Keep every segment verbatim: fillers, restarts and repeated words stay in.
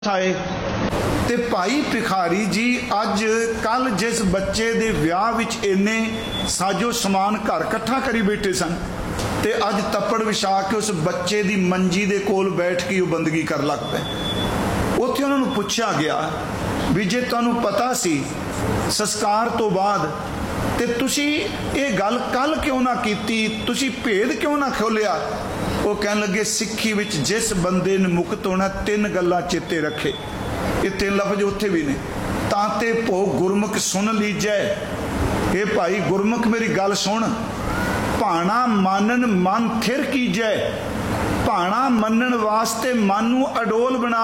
आए ते भाई भिखारी जी अज कल जिस बच्चे दे विआह विच इन्ने साजो समान घर इकट्ठा करी बैठे सन ते अज तप्पड़ विछा के उस बच्चे दी मंजी दे कोल बैठ के बंदगी कर लग पे। उत्थे उन्हां नूं पुछया गया भी जे तुहानूं पता सी संस्कार तो बाद ते तुसी ये गल कल क्यों ना कीती, तुसी भेद क्यों ना खोलिया। वो कहन लगे सिक्खी विच जिस बंदे ने मुक्त होना तीन गल्लां चेते रखे। ये तीन लफ्ज उत्थे भी ने। ताते भो गुरमुख सुन लीजै। ये भाई गुरमुख मेरी गल सुन। भाणा मानन मन थिर कीजै। भाणा मनन वास्ते मन नूं अडोल बना।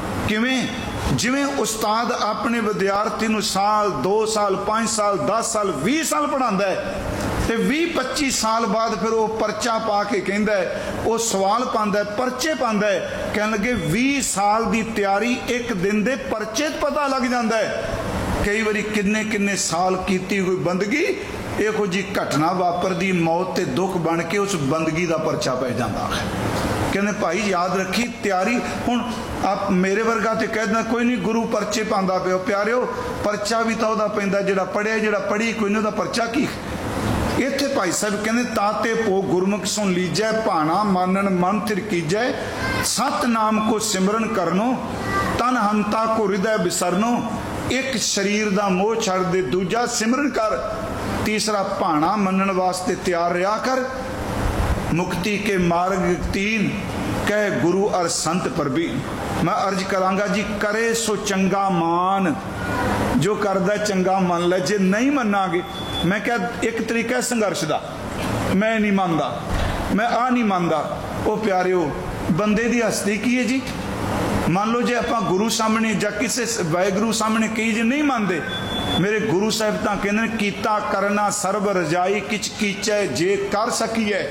किवें? जिवें उस्ताद अपने विद्यार्थी नूं साल दो साल पांच साल दस साल भी साल पढ़ांदा है ते भी पच्ची साल बाद फिर वो परचा पा के कहंदा है, वो सवाल पांदा है, परचे पांदा है। कहन लगे भी साल की तैयारी एक दिन दे परचे पता लग जाता है। कई बारी किन्ने किन्ने साल कीती हुई बंदगी इहो जी घटना वापरदी, मौत ते दुख बन के उस बंदगी का परचा पै जाता है। कहते भाई याद रखी तैयारी। हुण आप मेरे वर्गा तो कह देना कोई नहीं गुरु परचे पांदा पिओ। प्यारिओ परचा भी तो वह पैंदा जिहड़ा पढ़िया, जिहड़ा पढ़ी कोई नहीं, परचा की। इत्थे भाई साहब कहते ताते भो गुरमुख सुन लीजै। भाणा मानन मन थिर कीजै। सत नाम को सिमरन करनो, तन हंता को हृदय बिसरनो। एक शरीर का मोह छड़ दे, दूजा सिमरन कर, तीसरा भाणा मनन वास्ते तैयार रहा कर। मुक्ति के मार्ग तीन कह गुरु और संत परबीन। मैं अर्ज करांगा जी करे सो चंगा मान। जो करदा चंगा मन ले, जे नहीं मनांगे। मैं क्या एक तरीका है संघर्ष का, मैं नहीं मानता, मैं आ नहीं मानता। वो प्यारिओ बंदे की हस्ती की है जी। मान लो जे आप गुरु सामने या किसी वाहिगुरु सामने कही जे नहीं मानते, मेरे गुरु साहब तो कहते कीता करना सर्ब रजाई किच कीचै जे कर सकीए।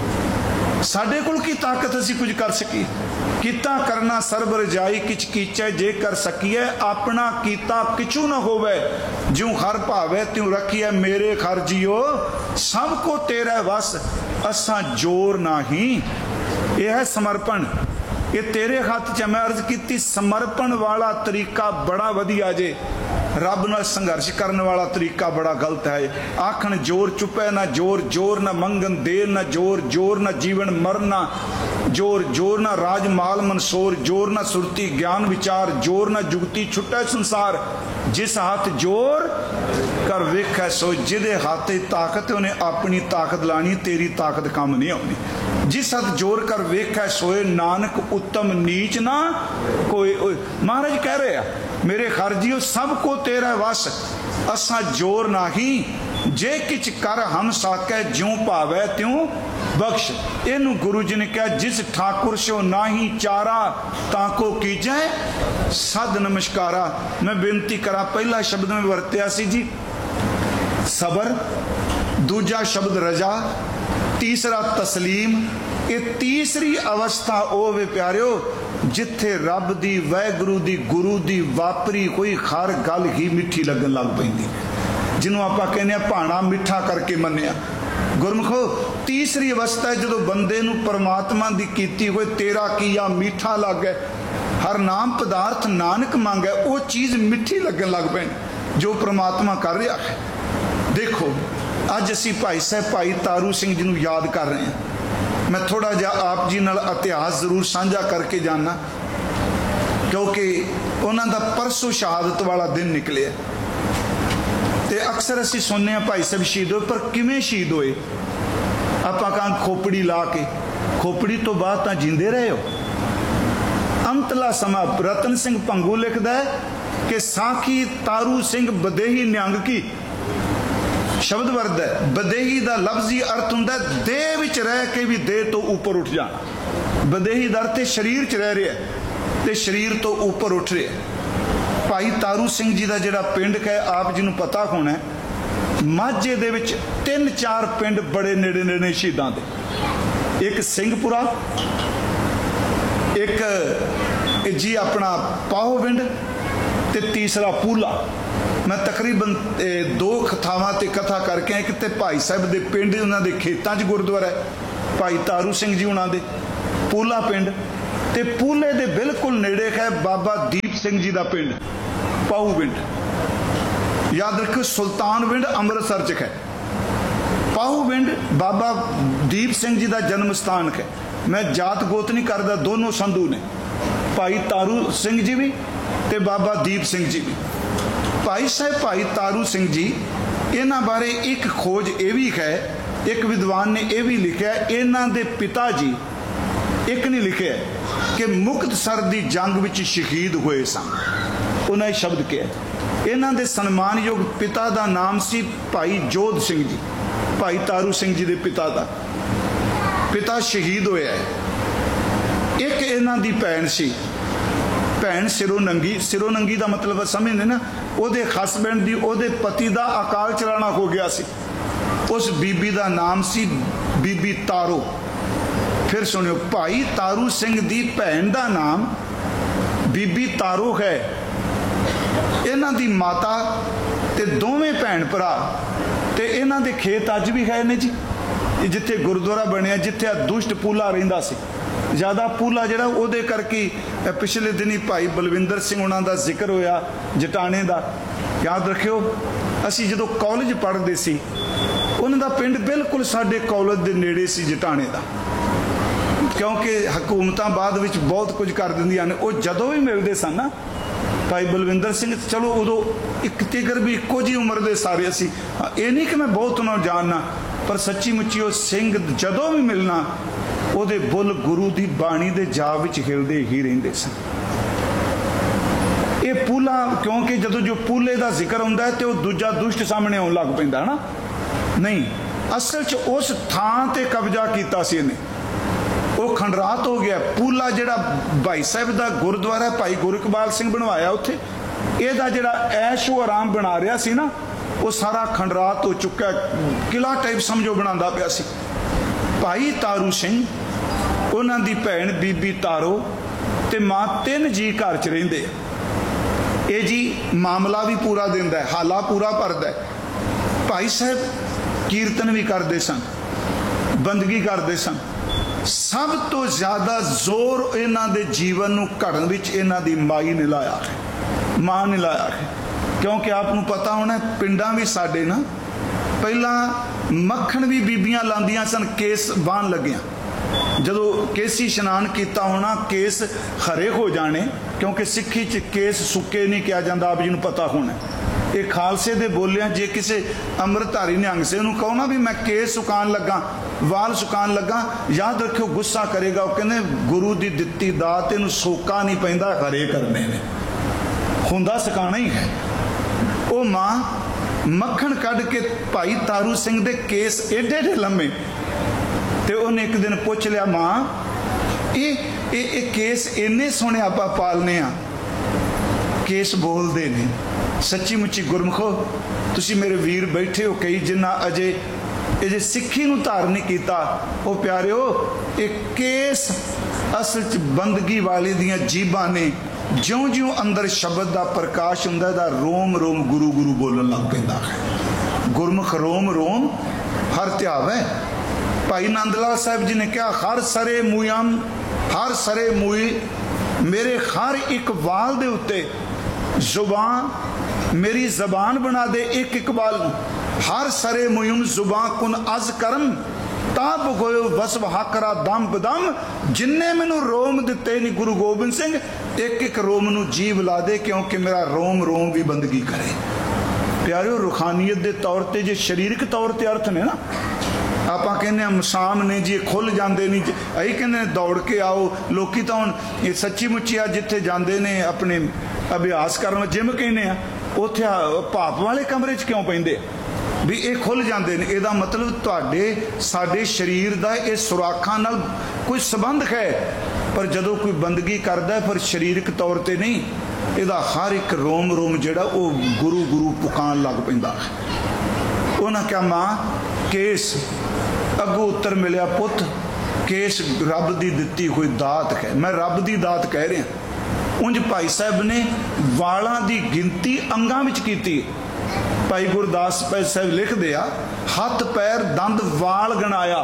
साडे कोल की ताकत असी कुछ कर सकी। कीता करना सर्ब रजाई किच कीचै जे कर सकीए। अपना कीता किचू न होवे, ज्यों हर भावे त्यों रखिए। मेरे खर जियो सब को तेरा वस, असा जोर नाही। यह है समर्पण। ये तेरे हाथ च। मैं अर्ज की समर्पण वाला तरीका बड़ा वधिया जे, रब नाल संघर्ष करने वाला तरीका बड़ा गलत है। आखन जोर चुपे ना जोर, जोर ना मंगन देर ना जोर, जोर ना जीवन मरना जोर, जोर ना राज माल मनसोर, जोर ना सुरती ज्ञान विचार, जोर ना जुगती छुट्टा संसार। जिस हाथ जोर कर वेखै सो, जिदे हाथ ताकत उन्हें अपनी ताकत लानी, तेरी ताकत काम नहीं आनी। जिस हाथ जोर कर वेखै सोए, नानक उत्तम नीच ना कोई। महाराज कह रहे हैं मेरे खरजियो सब को तेरा वस, असा जोर नाही। जे किच कर हम साकै, ज्यों भावै त्यों बख्श। इनू गुरु जी ने कहा जिस ठाकुर सो नाही चारा, ताको कीजै सद नमस्कारा। मैं बेनती करा पहला शब्द में वरत्या सी जी सबर, दूजा शब्द रजा, तीसरा तस्लीम। ये तीसरी अवस्था ओ वे प्यारिओ जिथे रब दी वाहिगुरु दी गुरु दी वापरी कोई हर गल ही मिठी लगन लग पैंदी, जिन्हों आपां कहने भाणा मिठा करके मन्निया। गुरमुखो तीसरी अवस्था है जो बंदे नूं परमात्मा दी कीती हुई तेरा किया मीठा लग गए। हर नाम पदार्थ नानक मांगे, वो चीज़ मिठी लगन लग पैंदी जो परमात्मा कर रहा है। देखो अज असी भाई साहब भाई तारू सिंह जी नूं याद कर रहे हैं। मैं थोड़ा जा आप जी नाल इतिहास जरूर साझा करके जाना, क्योंकि उन्हों का परसों शहादत वाला दिन निकले। तो अक्सर असी सुनने भाई साहब शहीद होए, पर किवें शहीद होए? आप कहां खोपड़ी ला के, खोपड़ी तो बाद तो जींदे रहे हो। अंतला समा रतन सिंह भंगू लिखता है कि साखी तारू सिंह बदेही निहंग की शब्द वर्द है। बदेही का लफ्जी अर्थ हुंदा देह विच रह के भी देह तो ऊपर उठ जाना। बदेही का अर्थ शरीर च रह रहा है ते शरीर तो ऊपर उठ रहा है। भाई तारू सिंह जी का जिहड़ा पिंड है आप जी नूं पता होना है, माझे दे विच तीन चार पिंड बड़े नेड़े नेड़े शहीदां दे। एक सिंहपुरा, एक जी अपना पाहो पिंड ते तीसरा पूला। मैं तकरीबन दो थावां ते कथा करके आया। किते भाई साहब के पिंड उन्होंने खेतों च गुरुद्वारा है, भाई तारू सिंह जी उन्होंने पूला पिंड, ਤੇ ਪੂਲੇ ਦੇ ਬਿਲਕੁਲ ਨੇੜੇ ਹੈ ਬਾਬਾ ਦੀਪ ਸਿੰਘ जी ਦਾ ਪਿੰਡ ਪਾਹੂਵਿੰਡ। याद रखो सुल्तानविंड अमृतसर च है। पाहूविंड बाबा दीप सिंह जी का जन्म स्थान है। मैं जात गोत नहीं करता, दोनों संधू ने, भाई तारू सिंह जी भी ते बाबा दीप सिंह जी भी। भाई साहब भाई तारू सिंह जी इन्हां बारे एक खोज ये भी है, एक विद्वान ने यह भी लिखा, इन्हां दे पिता जी एक नहीं लिखे कि मुक्तसर की जंग विच शहीद हुए सन। उन्हें शब्द कहा। इन्हां दे सन्मानयोग पिता का नाम सी भाई जोध सिंह जी, भाई तारू सिंह जी के पिता का पिता शहीद होया है। एक इन्हां दी भैन सी, भैन सिरों नंगी। सिरों नंगी का मतलब समझते ना, उहदे हसबैंड दी उहदे पति का अकाल चलाना हो गया सी। उस बीबी का नाम सी बीबी तारो। फिर सुनियो, भाई तारू सिंह दी भैन का नाम बीबी तारो है। इन्हां दी माता ते दोवें भैन भरा ते इन्हां दे खेत अज भी है ने जी, जिथे गुरुद्वारा बनया, जिथे दुष्ट पूला रहिंदा सी। ज़्यादा पूला जिहड़ा उहदे करके पिछले दिनी भाई बलविंदर सिंह उन्हां दा जिक्र होया जटाणे दा। याद रखियो, असी जदों कॉलेज पढ़दे सी, उन्हां दा पिंड बिल्कुल साडे कॉलेज दे नेड़े सी जटाणे दा, क्योंकि हकूमतां बाद विच बहुत कुछ कर दिंदियां ने। वो जदों भी मिलदे सन ना, भाई बलविंदर सिंह, चलो उदों एक तिकर भी इक्को जी उम्र के सारे असी, ये नहीं कि मैं बहुत उन्होंने जानना, पर सच्ची मुच्ची वो सिंह जदों भी मिलना, उहदे बुल गुरु की बाणी के जाप विच हिलदे ही रहिंदे सन। ये पूला, क्योंकि जदों जो पूले का जिक्र हुंदा है तो दूजा दुष्ट सामने आउण लग पैंदा ना। नहीं, असल च उस थां ते कब्जा कीता सी इहने, वो खंडरात हो गया। पूला जिहड़ा भाई साहब का गुरुद्वारा भाई गुरु इकबाल सिंह बनवाया, उत्थे इहदा जिहड़ा ऐशो आराम बना रहा सी ना, वो सारा खंडरात हो चुका, किला टाइप समझो बनांदा पिया सी। भाई तारू सिंह, उन्हां दी भैन बीबी तारो ते मां, तीन जी घर च रहिंदे। ये जी मामला भी पूरा दिंदा है, हाला पूरा भरदा है। भाई साहब कीर्तन भी करते सन, बंदगी करते सन। सब तो ज्यादा जोर इन्हां दे जीवन नूं घड़न विच इन्हां दी माई ने लाया है, मां ने लाया है। क्योंकि आपनूं पता होना, पिंडां भी साडे ना पहला मक्खण भी बीबियां लांदियां सन केस बाण लगियां। जदों केसी इशनान किया होना, केस हरे हो जाने, क्योंकि सिक्खी च केस सुके नहीं किया जाता, आप जी नूं पता होना। ये खालसे दे बोलिया, जे किसी अमृतधारी निहंग से नूं कहो ना भी मैं केस सुकान लगा, वाल सुकान लगा, याद रखियो गुस्सा करेगा। वो कहने गुरु की दित्ती दात, इनूं सोका नहीं पैंदा, हरे करने ने, हुंदा सुकाना ही है। वो मां मक्खण कढ़ के भाई तारू सिंह दे केस एडे एडे लम्मे, ते उन्हें एक दिन पुछ लिया, मां ये ये केस इन्ने सोहणे आपां पालने आ, केस बोलदे ने। सच्ची मुच्ची गुरमुखो, तुसी मेरे वीर बैठे हो कई, जिन्ना अजे ये जे सिक्खी नूं धारण नहीं कीता, वो प्यारे हो, एक केस असल च बंदगी वाले दियां जीबां ने। ज्यों ज्यों अंदर शब्द का प्रकाश हुंदा, दा रोम रोम गुरु गुरु बोलन लग पैंदा है। गुरमुख रोम रोम हर ध्यावै। भाई नंद लाल साहब जी ने कहा, हर सरे मूयम, हर सरे मूई मेरे हर एक वाल दे उत्ते जुबान, मेरी जबान बना दे एक इकबाल। हर सरे मुयम जुबान कुन अज करम, ताब गोयो वसव हाकरा दम बदम। जिन्ने मैनू रोम दिते नहीं गुरु गोबिंद सिंह, एक एक रोम नू जीव ला दे, क्योंकि मेरा रोम रोम भी बंदगी करे। प्यारिओ, रूहानीयत के तौर पर जे शरीरक तौर पर अर्थ ने ना, आप कहने मसाम ने जी खुल जाते नहीं, अं कहने दौड़ के आओ। लोग तो हम ये सच्ची मुच्ची आ जिथे जाते ने अपने अभ्यास करन, जिम कहने उत्थे भाप वाले कमरे च क्यों पैंदे भी ये खुल जाते हैं। इसका मतलब तुहाडे साडे शरीर का ये सुराखां नाल कोई संबंध है, पर जदों कोई बंदगी करता है फिर शरीरक तौर पर नहीं, इसका हर एक रोम रोम जिहड़ा वो गुरु गुरु पुकान लग पैंदा है। उन्हें क्या, मां केस अगों उत्तर मिलिया, पुत केस रब की दिती हुई दात है। मैं रब की दात कह रहा। उंज भाई साहब ने वालों की गिनती अंगां विच कीती। भाई गुरदास भाई साहब लिखते आ, हथ पैर दंद वाल गणाया,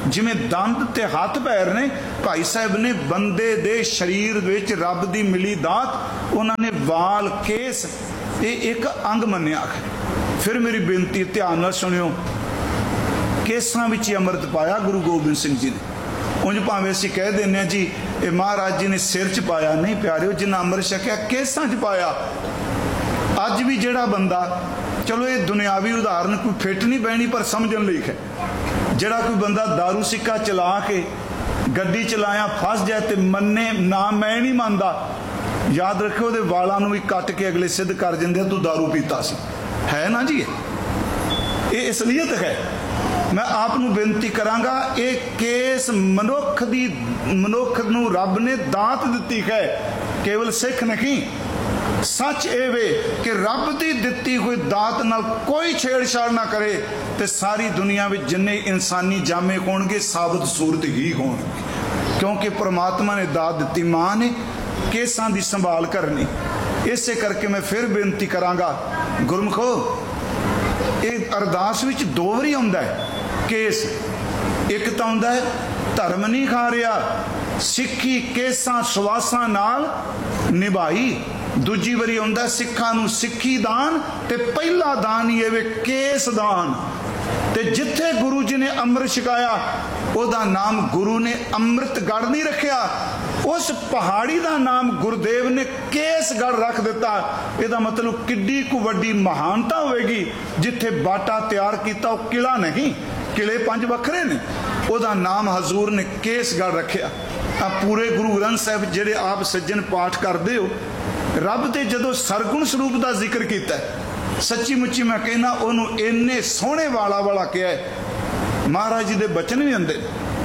जिवें दंद ते हथ पैर ने, भाई साहब ने बंदे दे शरीर विच रब दी मिली दात, उन्होंने वाल केस ये एक अंग मन्निया। फिर मेरी बेनती ध्यान नाल सुनियो, केसां विच अमृत पाया गुरु गोबिंद सिंह जी ने। उंज भावें असीं कह दिंदे जी ये महाराज जी ने सिर च पाया, नहीं प्यारिओ, जिन्ना अमृत छकिया केसां च पाया। अज भी जिहड़ा बंदा, चलो ये दुनियावी उदाहरण कोई फिट नहीं बहनी पर समझण लई है, जिहड़ा कोई बंदा दारू सिक्का चला के गड्डी चलाया फस जाए तो मन्ने ना मैं नहीं मानता, याद रखो उहदे वालां नूं भी कट के अगले सिद्ध कर दिंदे तू दारू पीता सी, है ना जी। ये असलीयत है। मैं आप नूं बेनती करांगा, ये केस मनुख दी मनुख नूं रब ने दात दित्ती है, केवल सिख नहीं। सच ये वे कि रब की दिती हुई दात नाल कोई छेड़छाड़ ना करे तो सारी दुनिया में जिन्ने इंसानी जामे होणगे साबित सूरत ही होणगे, क्योंकि परमात्मा ने दात दी, मां ने केसां दी संभाल करनी। इसे करके मैं फिर बेनती करांगा गुरमुखो, ये अरदास विच दो वारी आउंदा है केस। एक तां आउंदा है धर्म नहीं खा रहा, सिक्खी केसां सवासां नाल निभाई। दूजी वारी आउंदा सिखां नूं सिक्खी दान ते पहला दान ही है केस दान। ते जिथे गुरु जी ने अमृत छकाया ओदा नाम गुरु ने अमृतगढ़ नहीं रखिया, उस पहाड़ी का नाम गुरुदेव ने केसगढ़ रख दिता। इहदा मतलब किड्डी को वड्डी महानता होगी। जिथे बाटा तैयार किया वह किला नहीं, किले पंज वखरे ने, ओदा नाम हजूर ने केसगढ़ रखिया। आ पूरे गुरु ग्रंथ साहिब जिहड़े आप सज्जन पाठ करते हो, रब दे जदों सरगुण स्वरूप का जिक्र किया, सच्ची मुच्ची मैं कहना उन्होंने इन्ने सोहने वाला वाला कहा है। महाराज जी दे बचन भी आंदे,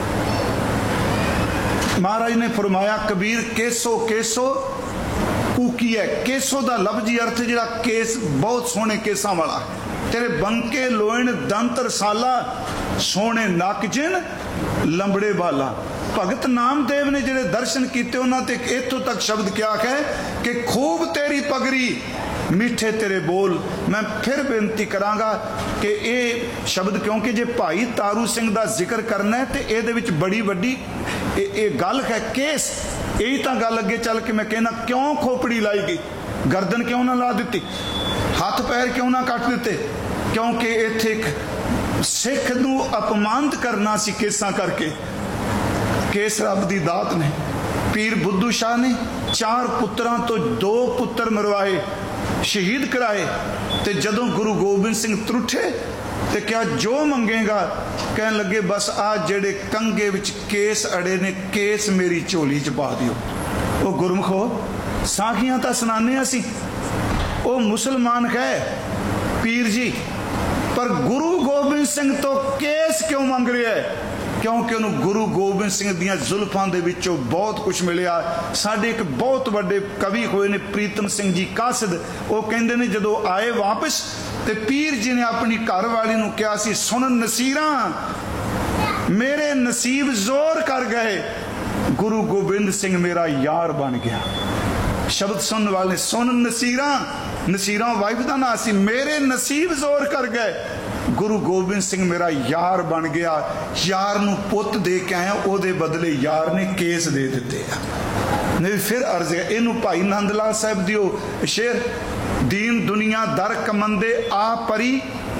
महाराज ने फरमाया कबीर केसो केसो कूकी है। केसो का लफ्जी अर्थ जिहड़ा केस बहुत सोहने केसां वाला, तेरे बंके लोयन दंत रसाला, सोहने नक जिन लंबड़े बाला। भगत नामदेव ने जिहड़े दर्शन किए उन्होंने इत्थों तक शब्द क्या है कि खूब तेरी पगड़ी मीठे तेरे बोल। मैं फिर बेनती करांगा कि ये शब्द, क्योंकि जे भाई तारू सिंह का जिक्र करना है तो ये बड़ी वड्डी ये गल है केस। यही तो गल अगे चल के मैं कहना, क्यों खोपड़ी लाई गई, गर्दन क्यों ना ला दी, हाथ पैर क्यों ना कट दिते, क्योंकि इत्थे एक सिख नूं अपमानित करना सी केसां करके। केस रब दी दात ने। पीर बुद्धू शाह ने चार पुत्रां तो दो पुत्र मरवाए, शहीद कराए। ते जदों गुरु गोबिंद सिंह त्रुठे ते क्या जो मंगेगा, कहन लगे बस आ जेड़े कंगे विच केस अड़े ने, केस मेरी झोली च पा दिओ। वो गुरमुखो साखियां तां सुनाने असीं, वो मुसलमान है पीर जी, पर गुरु गोबिंद सिंह तो केस क्यों मंग रहा है? क्योंकि उन्होंने गुरु गोबिंद सिंह दियां जुल्फां दे विचों बहुत कुछ मिलिया। साडे एक बहुत बड़े कवि होए ने प्रीतम सिंह जी कासिद, वो कहंदे ने जदों आए वापस ते पीर जी ने अपनी घरवाली नूं कहा सी, सुन नसीरा मेरे नसीब जोर कर गए, गुरु गोबिंद सिंह मेरा यार बन गया। शब्द सुनने वाले सुन नसीरा, नसीरा वाइफ का नाम सी, मेरे नसीब जोर कर गए, गुरु गोबिंद सिंह मेरा यार बन गया। यार नूं पुत दे के आया, ओदे बदले यार ने केस दे दिते। नहीं फिर अर्ज है इनू भाई नंद लाल साहब दियो शेर, दीन दुनिया दर कमंदे आ परी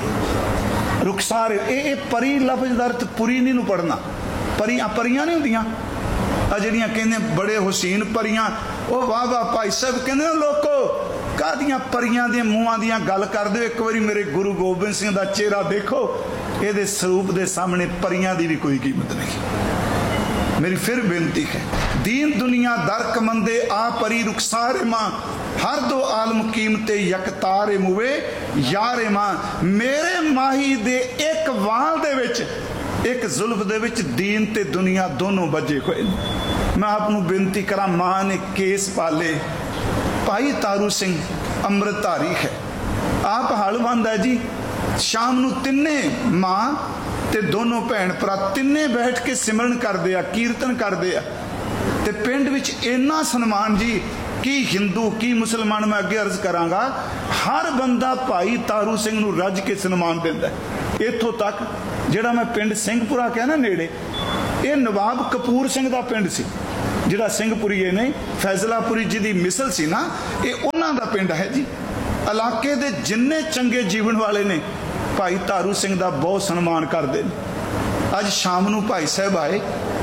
रुखसार। ये परी लफ्ज का अर्थ पुरी नहीं नूं पढ़ना, परियां परियां नहीं होंदियां आ जिहड़ियां कहंदे बड़े हुसैन परियां। ओ वाह वाह भाई साहब कहंदे ना लोको कादियां परियां दे मुंहां दियां गल कर दो, एक बारी मेरे गुरु गोबिंद सिंह दा चेहरा देखो, ये स्वरूप दे सामने परियां दी भी कोई कीमत नहीं। मेरी फिर बेनती है, दीन दुनिया दर कमंदे आ परी रुखसारे मां, हर दो आलम कीमते यकतारे मुवे यारे मां। मेरे माही दे एक वाल दे विच एक जुल्फ दे विच दीन ते दुनिया दोनों बजे हुए। मैं आपनूं बेनती करा, मां ने केस पाले। भाई तारू सिंह अमृतधारी है, आप हलवंद है जी। शाम नूं तिन्ने मां ते दोनों भैन भरा तिन्ने बैठ के सिमरन करदे आ, कीर्तन करदे आ। ते पिंड विच इन्ना सन्मान जी कि हिंदू की मुसलमान, मैं अगे अर्ज करांगा, हर बंदा भाई तारू सिंह नूं रज के सन्मान दिंदा है। इत्थों तक ਜਿਹੜਾ मैं पिंड ਸਿੰਘਪੁਰਾ ਕਿਹਾ ना नेड़े, ये नवाब कपूर सिंह का पिंड सी। ਜਿਹੜਾ ਸਿੰਘਪੁਰੀਏ ने फैजलापुरी जी की मिसल सी ना, ये उन्हां दा पिंड है जी। इलाके दे जिन्ने चंगे जीवन वाले ने भाई तारू सिंह का बहुत सन्मान करते हैं। अज शाम नूं भाई साहब आए,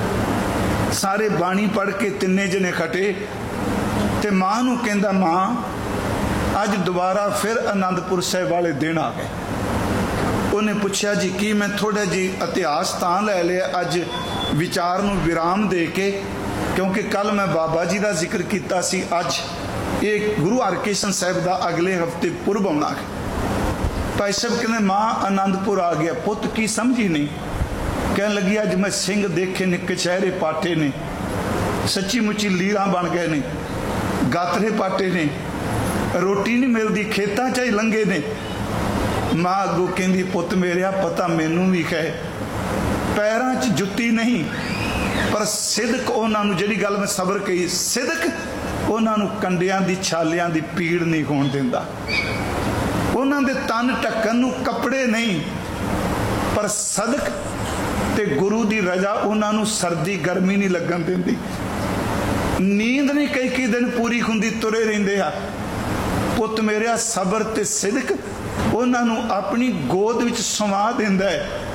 सारे बाणी पढ़ के तिन्ने जने खटे, ते मां नूं कहंदा मां अज दोबारा फिर आनंदपुर साहिब वाले दिन आ गए। उन्हें पूछा जी की, मैं थोड़ा जी इतिहास तां लै लिया अज विचार नूं विराम दे के, क्योंकि कल मैं बाबा जी का जिक्र किया सी, अज ये गुरु हरकृष्ण साहिब का अगले हफ्ते पुरब आउणा है। भाई साहब कहते मां आनंदपुर आ गया, पुत की समझी नहीं। कहने लगी अज मैं सिंह देखे ने, कचहरे पाटे ने, सच्ची मुच्ची लीरा बन गए ने, गातरे पाटे ने, रोटी नहीं मिलती, खेतों च ही लंघे ने। मां अगों कहंदी पुत मेरिया पता मैनू भी है, पैरों च जुत्ती नहीं पर सिदक उन्होंने, जिहड़ी गल मैं सबर कही, सिदक उन्होंने कंडियां दी छालियां दी पीड़ नहीं होण दिंदा। उन्होंने तन ढक्कन नूं कपड़े नहीं पर सदक ते गुरु दी रजा उन्होंने सर्दी गर्मी नहीं लगन दिंदी। नींद नहीं कई कई दिन पूरी हुंदी, तुरे रहिंदे आ। पुत मेरिया सबर ते सिदक उन्होंने अपनी गोद विच समा दिंदा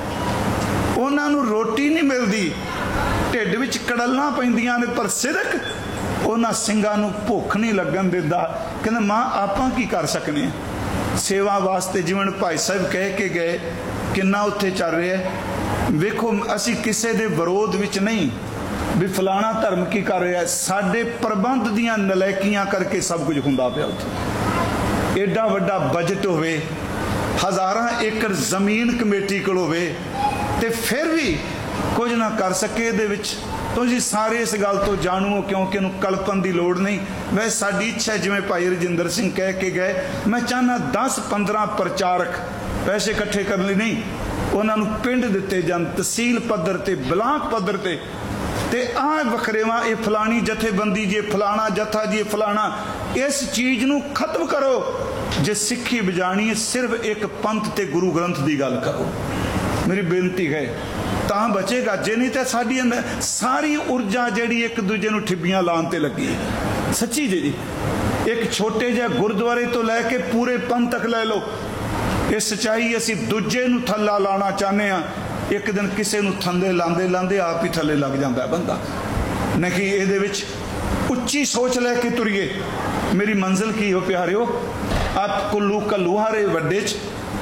है। उन्होंने रोटी नहीं मिलती, ढिड विच कड़लना पैंदियां ने, पर सिदक उन्हां ਸਿੰਘਾਂ ਨੂੰ भुख नहीं लगन दिंदा। कहंदे मां आपां की कर सकने, सेवा वास्ते जिवें भाई साहब कह के गए किन्ना उत्थे चल रहा है। वेखो असी किसी दे विरोध विच नहीं भी फलाना धर्म की कर रहा है, साडे प्रबंध दियां नलैकियां करके सब कुछ हुंदा पिया। उत्थे एडा वड्डा बजट होवे, हज़ारां एकड़ जमीन कमेटी कोल होवे, ते फिर भी कुछ ना कर सके। इहदे विच तुसीं सारे इस गल तो जाणू हो, क्योंकि इहनूं कल्पन की लोड़ नहीं। वैसे साडी इच्छा है, जिवें भाई रजिंदर सिंह कह के गए, मैं चाहना दस पंद्रह प्रचारक पैसे इकट्ठे करने लई नहीं, उन्होंने पिंड दिते जान, तहसील पद्धर ते ब्लाक पद्धर ते ते आ वखरेवा ये फलानी जथेबंदी जे फलाना जथा जी फलाना, इस चीज़ नूं खत्म करो। जे सिक्खी बजानी है सिर्फ एक पंथ ते गुरु ग्रंथ की गल करो, मेरी बेनती है, तां बचेगा। जे नहीं तो साडी अंदर सारी ऊर्जा जिहड़ी एक दूजे नूं ठिब्बियां लाउण ते लगी है। सच्ची जी, एक छोटे जिहे गुरुद्वारे तो लैके पूरे पंथ तक लै लो, ये सच्चाई असी दूजे नूं थल्ला लाना चाहते हैं। एक दिन किसी नूं थल्ले लांदे लांदे आप ही थल्ले लग जाता है बंदा। नहीं इहदे विच उच्ची सोच लैके तुरीए। मेरी मंजिल की हो प्यारिओ, आप कुल्लू कल्लूहारे वड्डे च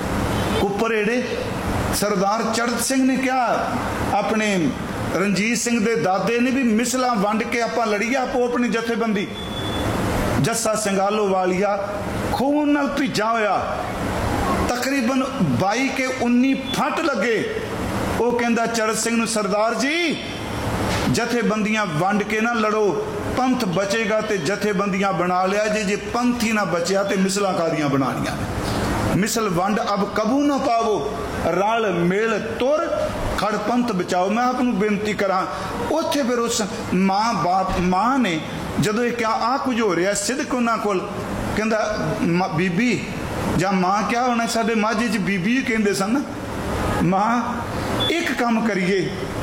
उपर एड़े सरदार चढ़त सिंह ने क्या अपने रणजीत सिंह दे दादे ने भी मिसलां वंड के आपां लड़ीए, आपो अपनी जथेबंदी। जस्सा संगालो वालिया खून नाल भिजा होया, तकरीबन बाई के उन्नी फट लगे। वो कहंदा चढ़त सिंह नूं, सरदार जी जथेबंदियां वंड के ना लड़ो, पंथ बचेगा तो जथेबंदियां बना लिया जे, जे पंथ ही ना बचया तो मिसलां कादियां बनानियां ने। मिसल वंड अब कबू ना पावो, रल मेल तुर खड़ पंथ बचाओ। मैं आपनूं बेनती करा, उत्थे फिर उस मां बाप मां ने जदों क्या आ कुछ हो रहा सिदक उन्हां कोल, कहंदा बीबी जां मां क्या होना, साडे माझे च बीबी ही कहंदे सन। मां एक काम करिए,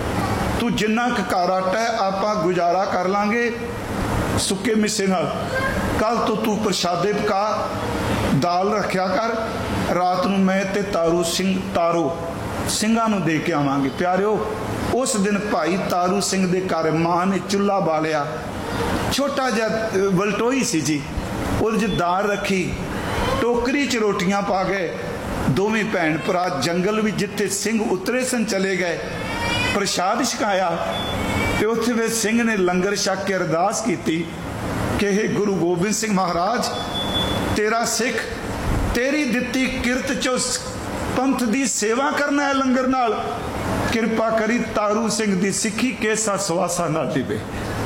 तू जिन्ना घर आटा है आपां गुजारा कर लांगे सुके मिसे नाल, कल तो तू प्रशादे पका, दाल रखिया कर, रात नूं मैं ते तारू सिंह तारो ਸਿੰਘਾਂ ਨੂੰ दे के आवांगे। प्यारिओ उस दिन भाई तारू सिंह दे घर मां ने चुल्हा बालिया, छोटा जिहा वलटोई सी जी, उहदे च दाल रखी, टोकरी च रोटियां पा गए। दोवें भैन भरा जंगल भी जिथे सिंह उतरे सन चले गए, प्रसाद छकाया ते उत्थे वे सिंह ने लंगर छक के अरदास की कि हे गुरु गोबिंद सिंह महाराज, तेरा सिख तेरी दिती किरत चो पंथ दी सेवा करना है लंगर नाल, किरपा करी तारू सिंह दी सिक्खी केसा सवासा ना दिवे।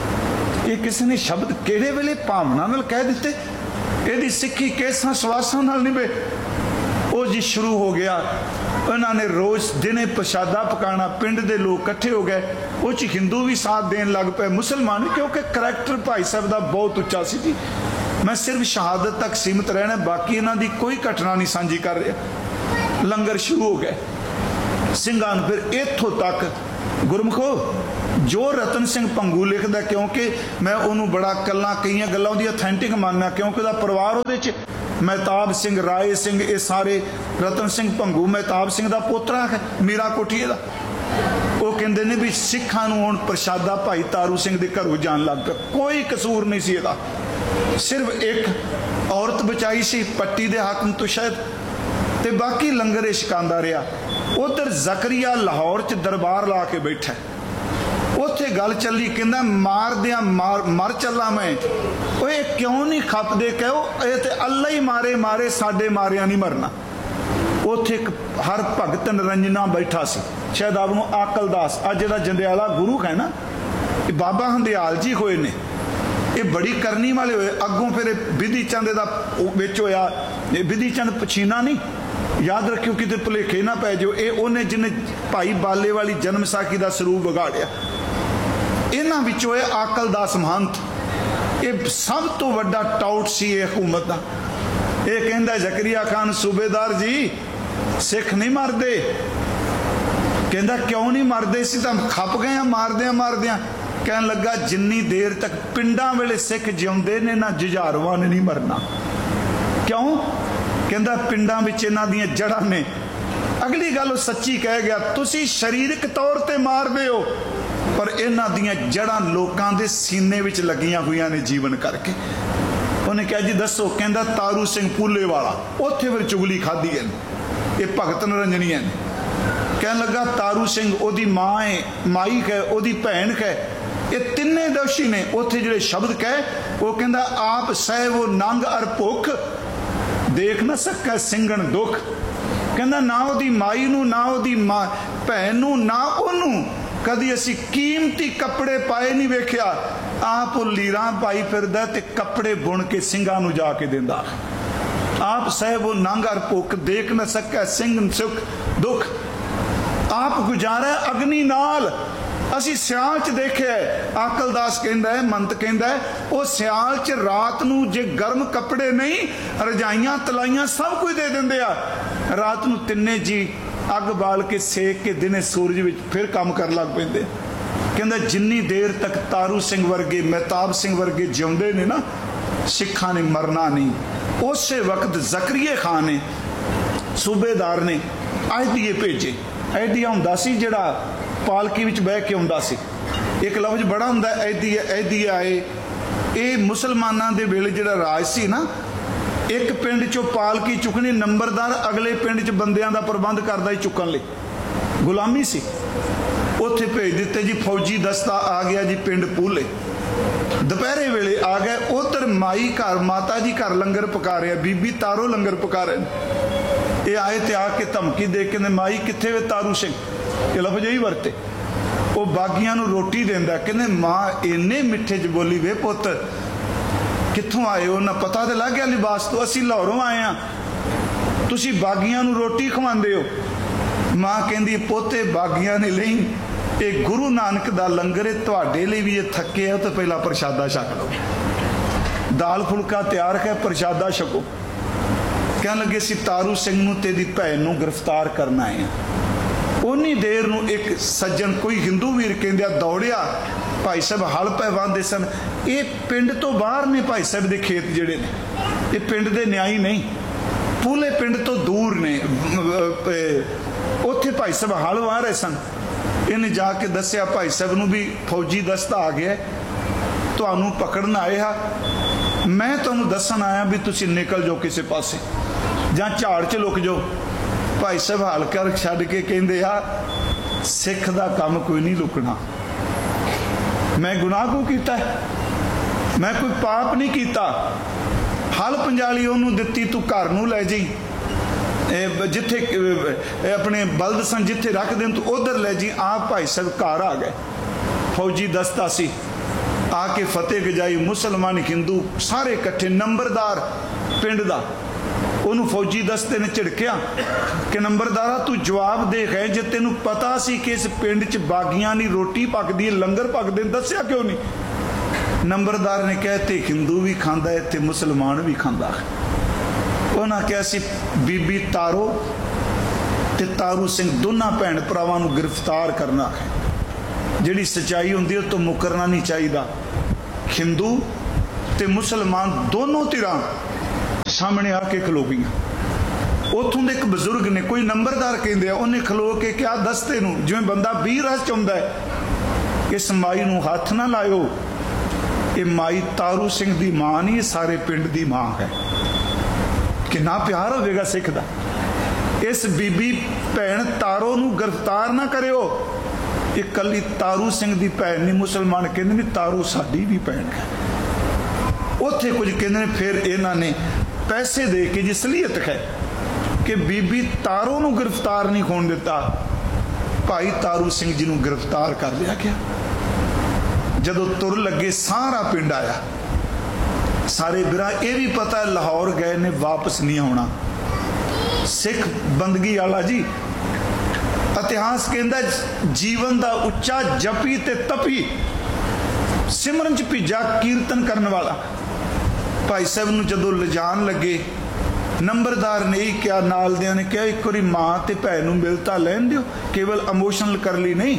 ये किसी ने शब्द केड़े वेले भावना नाल कह दिते, इहदी सिक्खी केसा सवासा नाल निभे। वो जी शुरू हो गया, उन्होंने रोज दिने प्रसादा पकाना, पिंड दे लोग इकट्ठे हो गए, उस हिंदू भी साथ देन लग पे, मुसलमान, क्योंकि करैक्टर भाई साहब का बहुत उच्चा सी जी। मैं सिर्फ शहादत तक सीमित रहना, बाकी इन्हों की कोई घटना नहीं साझी कर रहा। लंगर शुरू हो गए, ਸਿੰਘਾਂ ਨੂੰ। ਫਿਰ ਇੱਥੋਂ ਤੱਕ ਗੁਰਮੁਖੋ ਜੋ ਰਤਨ ਸਿੰਘ ਭੰਗੂ ਲਿਖਦਾ, क्योंकि मैं उन्होंने बड़ा कल्ला कई गल्लां उहदी ऑथेंटिक मानना, क्योंकि उहदा परिवार उहदे च महताब सिंह, राय सिंह, ये सारे रतन सिंह भंगू महताब सिंह का पोतरा है, मीरा कोठीए का। वो कहते ने भी सिखां नूं हुण प्रशादा भाई तारू सिंह के घरों जान लग पिया। कोई कसूर नहीं सी इहदा, सिर्फ एक औरत बचाई सी पट्टी दे हाकम तो शायद, ते बाकी लंगर ये छकांदा रहा। उधर जकरिया लाहौर च दरबार ला के बैठा, उत्थे गल चली, कहंदा मार दिया मार मर चला मैं। ओए क्यों नहीं खपदे, कहो ये ते अल्लाह ही मारे मारे, साडे मारिया नहीं मरना। उत्थे एक हर भगत निरंजना बैठा सी, शायद आप आकल दास, अज जिहड़ा जंडियाला गुरु है ना, ये बाबा हंदियाल जी होए ने, ये बड़ी करनी वाले होए। अगों फिर बिधी चंद दा विच होया, बिधी चंद पछीना नहीं, याद रखियो किते भुलेखे ना पै जाओ। ये उन्हें जिन्हें भाई बाले वाली जन्म साखी का सरूप बिगाड़िया। इन्हां विचों है आकल दास महंत, ये सब तो वड्डा टाउट सी हुकूमत का। ये कहंदा जकरिया खान सूबेदार जी सिख नहीं मरदे। कहंदा क्यों नहीं मरदे, सी तां खप गए मारदिया मारदिया। कहन लगा जिन्नी देर तक पिंडां वेले सिख जिउंदे ने ना जुझारुआं ने नहीं मरना। क्यों? कहंदा पिंडां विच इन्हां दीयां जड़ां ने। अगली गल सच्ची कह गया, तुसी शरीरक तौर ते मारदे हो, पर इन्हां दीयां जड़ां लोकां दे सीने विच लगियां हुईयां ने जीवन करके। उन्हें कहा जी दसो, कहंदा तारू सिंह पूले वाला, उत्थे फिर चुगली खाधी है, ये भगत निरंजनी है। कहन लगा तारू सिंह ओदी मां है, माई है, ओदी भैन है, ये तिन्ने दोषी ने। उत्थे जिहड़े शब्द कहे, वो कहंदा आप सह वो नंग अर भुख, देख ना सकै सिंघण दुख। कहंदा ना ओदी माई नूं, ना ओदी मां भैन नूं, ना ओनूं कदी असी कीमती कपड़े पाए नहीं वेख्या। आप लीरां पाई फिरदा ते कपड़े बुन के सिंघां नूं जाके दिंदा। आप सह वो नंग अर भुख, देख न सकै सिंघ सुख दुख। आप गुजारा अग्नि नाल, असी सियाल च देखे। आकलदास कहंदा है, मंत कहंदा है, वो सियाल च रात नूं जे गर्म कपड़े नहीं, रजाइयां तलाइयां सब कुछ दे दिंदे आ। रात नूं तिन्ने जी अग बाल के सेक के दिने सूरज विच फिर काम कर लग पैंदे। कहंदा जिन्नी देर तक तारू सिंह वर्गे, महताब सिंह वर्गे जिउंदे ने ना, सिखां ने मरना नहीं। उस वक्त जकरिया खान ने, सूबेदार ने आयदिए भेजे। आयदिया हुंदा सी जिहड़ा पालकी विच बह के आउंदा सी। एक लफ्ज बड़ा हुंदा ऐदिया, ऐदिया आए। ये मुसलमानां दे वेले जिहड़ा राज सी ना, एक पिंड चों पालकी चुकनी, नंबरदार अगले पिंड च बंदियां दा प्रबंध करदा ही चुकन लई, गुलामी सी। उत्थे भेज दिते जी फौजी दस्ता आ गया जी पिंड पूले। दोपहरे वेले आ गए। उधर माई घर, माता जी घर लंगर पका रहे, बीबी तारो लंगर पका रहे। ये आए ते आके धमकी दे के माई किथे वे तारू सिंह, ये लफ्ज ही वरते। वो बागियां नूं रोटी देंदा, कहंदे मां इन्ने मिठे च बोली, वे पुत कित्थों आए हो? ना पता तो लग गया लिबास तो, असी लाहौरों आए हैं, तुसी बागियां नूं रोटी खवांदे हो। मां कहंदी पोते बागियां ने नहीं, ये गुरु नानक दा लंगर है, तुहाडे लई भी ये थके हो तो पहला प्रशादा छक लो। दाल फुलका तैयार है, प्रशादा छको। कहन लगे सी तारू सिंह नूं ते दी भैन नूं गिरफ्तार करना है। उन्नी देर नूं एक सज्जन कोई हिंदू वीर कहंदा दौड़िया, भाई साहब हल पै वाहंदे सन। ये पिंड तो बाहर ने भाई साहब दे खेत जिहड़े ने, ये पिंड दे न्याई नहीं, पूले पिंड तो दूर ने। उत्थे भाई साहब हल वाह रहे सन। इन्हें जाके दस्या भाई साहब नूं भी फौजी दस्ता आ गया, तुहानूं पकड़न आए हा, मैं तुहानूं दस्सण आया भी तुसीं निकल जाओ किसी पासे, जां झाड़ च लुक जाओ। भाई साहब हल कर छड्ड के कहंदे आ, सिख दा काम कोई नहीं लुकना। मैं गुनाह को कीता है? मैं कोई पाप नहीं कीता। हल पंजाली उन्होंने दिती, तू घर नूं लै जी, जिथे अपने बलद सन जिथे रख दें तू उधर ले जी। आप भाई साहब घर आ गए, फौजी दस्ता सी, आके फतेह गजाई, मुसलमान हिंदू सारे इकट्ठे। नंबरदार पिंड दा उन्होंने फौजी दस्ते ने झिड़किया कि नंबरदारा तू जवाब दे गए, जे तेनू पता सी कि इस पिंड च बागियां नी रोटी पकदी, लंगर पकदे, दस्या क्यों नहीं? नंबरदार ने कहा ते हिंदू भी खांदा है ते मुसलमान भी खांदा है। उन्हें कहा सी बीबी तारो ते तारू सिंह दोनों भैन भरावां नूं गिरफ्तार करना है। जिहड़ी सच्चाई हुंदी उह तो मुकरना नहीं चाहिए। हिंदू ते मुसलमान दोनों धिरां सामने आके खलो गईयां। उथों दे एक बजुर्ग ने, कोई नंबरदार कहंदे आ, उन्हें खलो के क्या दस्ते नूं जिवें बंदा बीह रस चाहुंदा है, इस माई नूं हथ ना लायो, ये माई तारू सिंह दी मां नहीं, सारे पिंड दी मां है। कितना प्यार होवेगा सिख दा। इस बीबी भैन तारो नूं गिरफ्तार ना करियो। ये कली तारू सिंह दी भैन नहीं, मुसलमान कहंदे ने तारू साडी भी भैन है। उत्थे कुछ कहंदे ने फिर इन्हां ने पैसे दे के जी सलीयत है कि बीबी तारो नूं गिरफ्तार नहीं होण दिता। भाई तारू सिंह जी नूं गिरफ्तार कर लिया गया। जदों तुर लगे सारा पिंड आया। सारे बिरा ये भी पता है लाहौर गए ने, वापस नहीं आना। सिख बंदगी वाला जी, इतिहास कहता जीवन का उच्चा जपी ते तपी सिमरन च भीजा कीर्तन करने वाला। भाई साहब नूं जदों लिजान लगे, नंबरदार ने ही क्या नाल दियां ने कहा एक बारी मां ते भैन नूं मिलता लैन दिओ, केवल इमोशनल कर ली नहीं।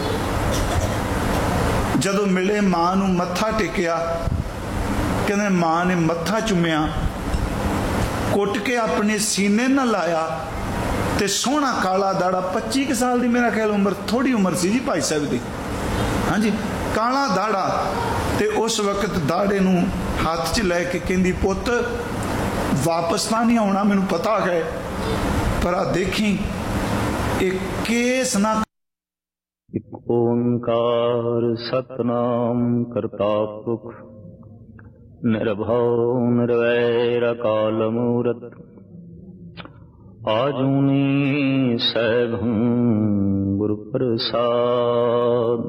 जदों मिले मां नूं मत्था टेकिया, कहते मां ने मत्था चुमिया, कुट के अपने सीने न लाया ते सोहना काला दाड़ा, पच्ची के साल की मेरा ख्याल उम्र, थोड़ी उम्र सी जी भाई साहब की। हाँ जी, काला दाड़ा ते उस वक्त दाड़े नूं हाथ च लैके कहंदी पुत वापस तो नहीं आना, मैनू पता है, पर आ देखी एक केस ना। एक ओंकार सतनाम करता पुरख निर्भव निर्वैर अकाल मूरत आजूनी सैभं गुरु प्रसाद।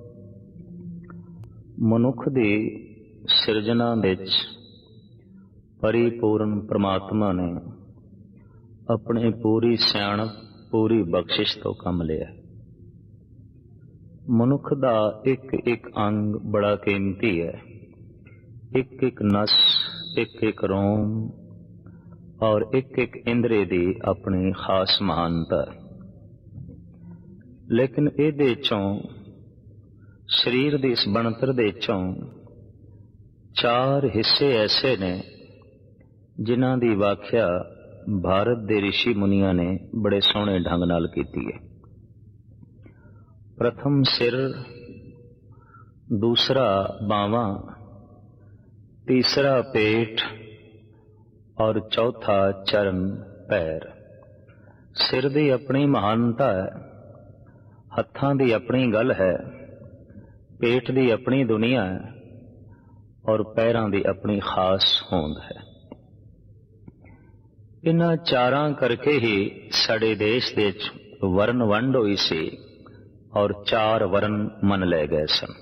मनुख दी सिरजना विच परिपूर्ण परमात्मा ने अपनी पूरी सियाणप पूरी बख्शिश तो कम लिया। मनुख दा एक एक अंग बड़ा कीमती है। एक एक नस, एक एक रोम और एक एक इंद्रे दी अपनी खास महानता। लेकिन इहदे चों शरीर दी इस बनतर दे चों चार हिस्से ऐसे ने जिन्हां दी व्याख्या भारत दे ऋषि मुनियां ने बड़े सोहणे ढंग नाल कीती है। प्रथम सिर, दूसरा बावां, तीसरा पेट और चौथा चरण पैर। सिर दी अपनी महानता है, हत्थां दी अपनी गल है, पेट दी अपनी दुनिया है और पैरां दी अपनी खास होंद है। इन्हां चारां करके ही साडे देश दे वर्ण वंड होई सी और चार वर्ण मन ले गए सन।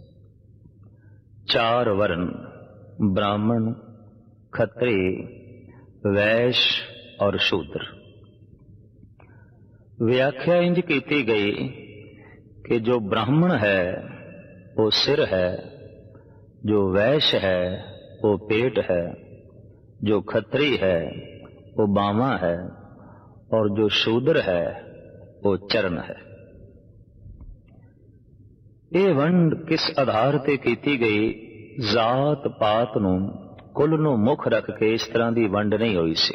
चार वर्ण ब्राह्मण, खत्री, वैश्य और शूद्र। व्याख्या इंज की गई कि जो ब्राह्मण है वो सिर है, जो वैश्य है वो पेट है, जो खत्री है वो बावां है और जो शूद्र है वो चरण है। ये वंड किस आधार ते कीती गई? जात पात नूं कुल नूं मुख रख के इस तरह की वंड नहीं हुई सी।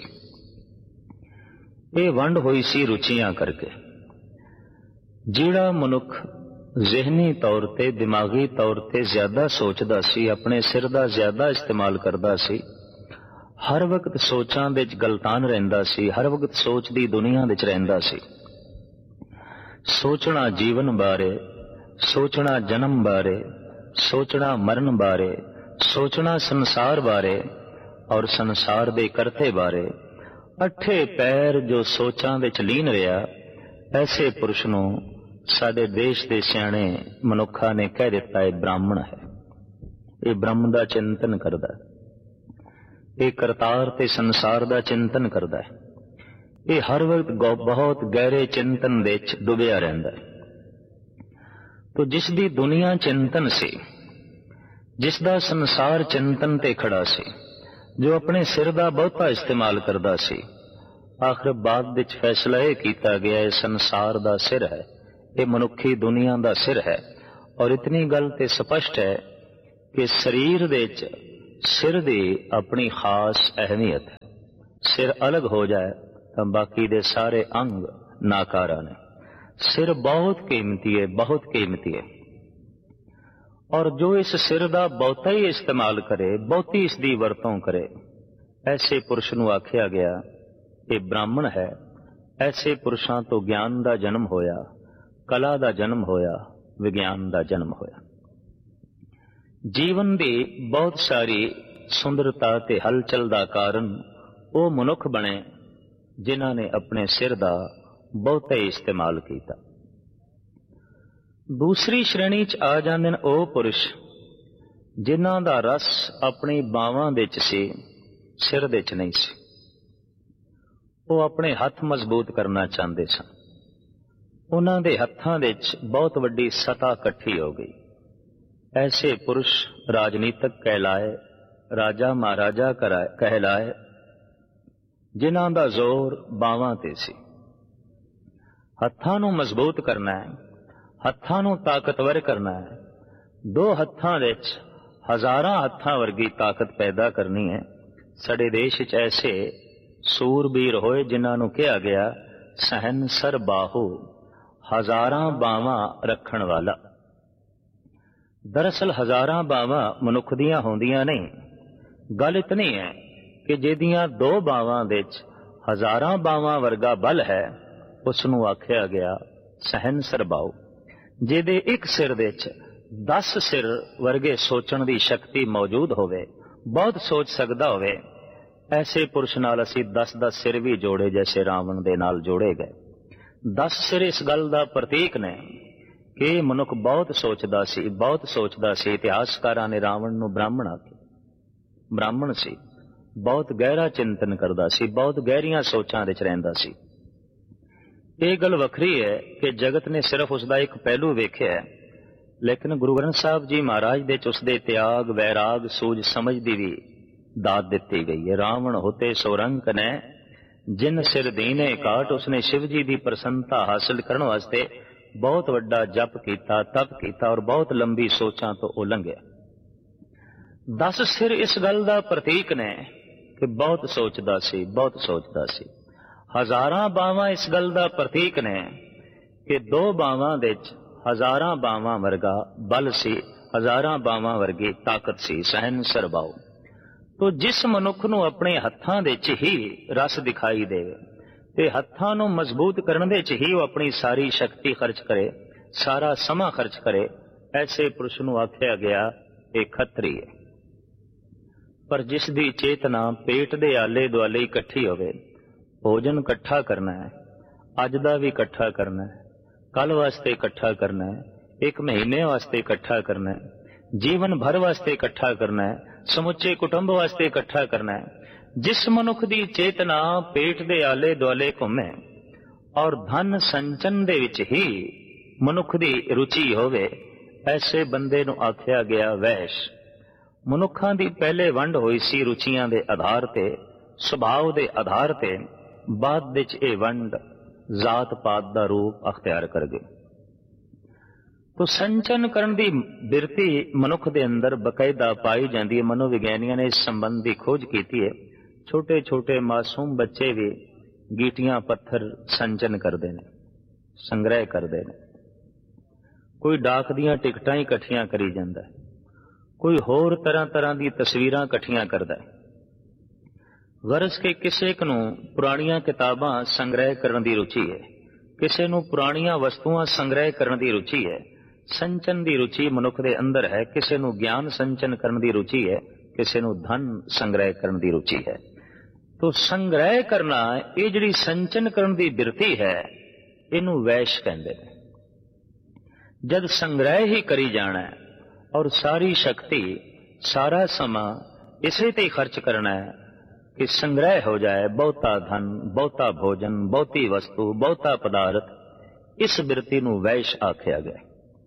ये वंड हुई सी रुचियां करके। जिहड़ा मनुख ज़हनी तौर ते दिमागी तौर ते ज्यादा सोचदा सी, अपने सिर दा ज्यादा इस्तेमाल करदा सी, हर वक्त सोचां दे विच गलतान रहिंदा सी, हर वक्त सोच दी दुनिया दे विच रहिंदा सी। सोचना जीवन बारे, सोचना जन्म बारे, सोचना मरण बारे, सोचना संसार बारे और संसार दे करते बारे। अठे पैर जो सोचां दे विच लीन रहा, ऐसे पुरुष नूं साडे देश दे सियाणे मनुखा ने कह दिता है ब्राह्मण है। ये ब्रह्म दा चिंतन करदा है, ये करतार ते संसार दा चिंतन करदा है, ये हर वक्त बहुत गहरे चिंतन दे विच डुबिया रहिंदा है। तो जिसदी दुनिया चिंतन सी, जिसदा संसार चिंतन ते खड़ा सी, जो अपने सिर दा बहुता इस्तेमाल करदा सी, आखिर बाद विच फैसला यह किया गया है संसार दा सिर है, ये मनुखी दुनिया दा सिर है। और इतनी गल ते स्पष्ट है कि शरीर दे विच सिर दी अपनी खास अहमियत है। सिर अलग हो जाए तो बाकी दे सारे अंग नाकारा ने। सिर बहुत कीमती है, बहुत कीमती है। और जो इस सिर का बहुता ही इस्तेमाल करे, बहुती इसकी वरतों करे, ऐसे पुरुष नूं आख्या गया ये ब्राह्मण है। ऐसे पुरुषों तो ज्ञान का जन्म होया, कला का जन्म होया, विज्ञान का जन्म होया। जीवन की बहुत सारी सुंदरता ते हलचल का कारण वो मनुख बने जिन्हां ने अपने सिर का बहुता ही इस्तेमाल किया। दूसरी श्रेणी च आ जांदे ने वो पुरुष जिन्हां दा रस अपनी बावां दे च सी, सिर दे च नहीं सी। वो अपने हथ मजबूत करना चाहते सन। उन्हां दे हत्थां दे च बहुत वड्डी सता इकट्ठी हो गई। ऐसे पुरुष राजनीतिक कहलाए, राजा महाराजा कहलाए, जिन्हां दा जोर बावां ते सी। हत्थां नूं मजबूत करना है, हत्थां नूं ताकतवर करना है। दो हत्थां विच हजारां हत्थां वर्गी ताकत पैदा करनी है। साडे देश च ऐसे सूरबीर होए जिन्हां नूं कहा गया सहनसर बाहू, हजारां बावां रखण वाला। दरअसल हजारां बावां मनुख दियां होंदियां नहीं। गल इतनी है कि जिहदियां दो बावां विच हजारां बावां वर्गा बल है, उसनूं आख्या गया सहनसर बाहू। जिहदे एक सिर विच दस सिर वर्गे सोचण दी शक्ति मौजूद होवे, बहुत सोच सकदा होवे, ऐसे पुरुष नाल असीं दस दस सिर भी जोड़े जैसे रावण दे नाल जोड़े गए। दस सिर इस गल दा प्रतीक ने कि मनुख बहुत सोचदा सी, बहुत सोचदा सी। इतिहासकारां ने रावण नूं ब्राह्मण आख्या। ब्राह्मण सी, बहुत गहरा चिंतन करदा सी, बहुत गहरियां सोचां विच रहिंदा सी। ये गल वखरी है कि जगत ने सिर्फ उसका एक पहलू वेख्या है, लेकिन गुरु ग्रंथ साहब जी महाराज दे च उसदे त्याग, वैराग, सूझ समझ दी भी दात दिती गई है। रावण होते सोरंक ने जिन सिर दीने काट, उसने शिव जी की प्रसन्नता हासिल करने वास्ते बहुत वड्डा जप किया, तप किया और बहुत लंबी सोचां तो ओ लंघिया। दस सिर इस गल का प्रतीक ने कि बहुत सोचदा सी, बहुत सोचदा सी। हजारां बावां इस गल का प्रतीक ने कि दो बावां विच हजारां बावां वर्गा बल सी, हजारां बावां वर्गी ताकत सी, सहनसर बाहू। तो जिस मनुख नूं अपने हत्थां दे च ही रस दिखाई देवे ते हत्थां नूं मजबूत करन दे च ही वो अपनी सारी शक्ति खर्च करे, सारा समा खर्च करे, ऐसे पुरुष नूं आख्या गया एक खत्री है। पर जिस दी चेतना पेट दे आले दुआले इकट्ठी होवे, भोजन इकट्ठा करना है, अज दा भी इकट्ठा करना है, कल वास्ते इकट्ठा करना है, एक महीने वास्ते इकट्ठा करना है, जीवन भर वास्ते इकट्ठा करना है, समुचे कुटुंब वास्ते इकट्ठा करना है। जिस मनुख दी चेतना पेट दे आले दुआले घूमे और धन संचन दे विच ही मनुख दी रुचि होवे, ऐसे बंदे नूं आख्या गया वैश। मनुखां दी पहले वंड होई सी रुचियां दे आधार ते, सुभाव दे आधार ते, बाद विच इह वंड जात पात दा रूप अख्तियार कर गई। तो संचन करन दी बिरती मनुख दे अंदर बकायदा पाई जाती है। मनोविग्यानियों ने इस संबंध की खोज की है। छोटे छोटे मासूम बच्चे भी गीटियां पत्थर संचन करते हैं, संग्रह करते हैं। कोई डाक दियां टिकटां ही इकट्ठियां करी जाता है, कोई होर तरह तरह दी तस्वीरां इकट्ठियां करता है। गरज के किसी नूं पुरानियां किताबां संग्रह करने की रुचि है, किसी नूं पुरानियां वस्तुआं संग्रह करने की रुचि है। संचन की रुचि मनुख दे अंदर है। किसी नूं ज्ञान संचन करने की रुचि है, किसी नूं धन संग्रह करने की रुचि है। तो संग्रह करना, ये जिहड़ी संचन करने की बिरती है, इनू वैश कहंदे ने। जद संग्रह ही करी जाना है और सारी शक्ति, सारा समा इसे ते ही खर्च करना है कि संग्रह हो जाए, बहुता धन, बहुता भोजन, बहुती वस्तु, बहुता पदार्थ, इस बिरती नूं वैश आख्या गया।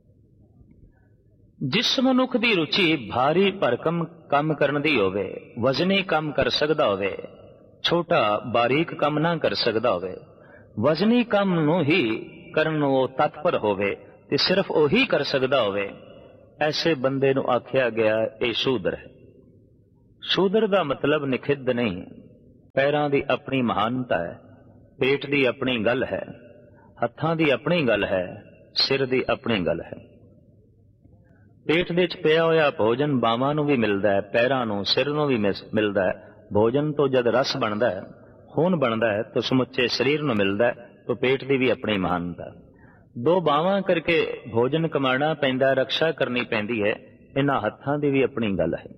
जिस मनुख की रुचि भारी भरकम काम करने दी होवे, वजनी काम कर सकता होवे, ਛੋਟਾ ਬਾਰੀਕ ਕੰਮ ਨਾ ਕਰ ਸਕਦਾ ਹੋਵੇ, ਵਜ਼ਨੀ ਕੰਮ ਨੂੰ ਹੀ ਕਰਨ ਨੂੰ ਉਹ ਤਤਪਰ ਹੋਵੇ ਤੇ ਸਿਰਫ ਉਹੀ ਕਰ ਸਕਦਾ ਹੋਵੇ, ਐਸੇ ਬੰਦੇ ਨੂੰ ਆਖਿਆ ਗਿਆ ਇਹ ਸ਼ੂਦਰ ਹੈ। ਸ਼ੂਦਰ ਦਾ ਮਤਲਬ ਨਿਖਿੱਧ ਨਹੀਂ, ਪੈਰਾਂ ਦੀ ਆਪਣੀ ਮਹਾਨਤਾ ਹੈ, ਪੇਟ ਦੀ ਆਪਣੀ ਗੱਲ ਹੈ, ਹੱਥਾਂ ਦੀ ਆਪਣੀ ਗੱਲ ਹੈ, ਸਿਰ ਦੀ ਆਪਣੀ ਗੱਲ ਹੈ। ਪੇਟ ਦੇ ਵਿੱਚ ਪਿਆ ਹੋਇਆ ਭੋਜਨ ਬਾਹਾਂ ਨੂੰ ਵੀ ਮਿਲਦਾ ਹੈ, ਪੈਰਾਂ ਨੂੰ, ਸਿਰ ਨੂੰ ਵੀ ਮਿਲਦਾ ਹੈ। ਭੋਜਨ ਤੋਂ ਜਦ ਰਸ ਬਣਦਾ ਹੈ, ਖੂਨ ਬਣਦਾ ਹੈ, ਤਾਂ ਸਮੁੱਚੇ ਸਰੀਰ ਨੂੰ ਮਿਲਦਾ ਹੈ। ਤਾਂ ਪੇਟ ਦੀ ਵੀ ਆਪਣੀ ਮਹਾਨਤਾ। ਦੋ ਬਾਹਾਂ ਕਰਕੇ ਭੋਜਨ ਕਮਾਉਣਾ ਪੈਂਦਾ, ਰਕਸ਼ਾ ਕਰਨੀ ਪੈਂਦੀ ਹੈ। ਇਹਨਾਂ ਹੱਥਾਂ ਦੀ ਵੀ ਆਪਣੀ ਗੱਲ ਹੈ।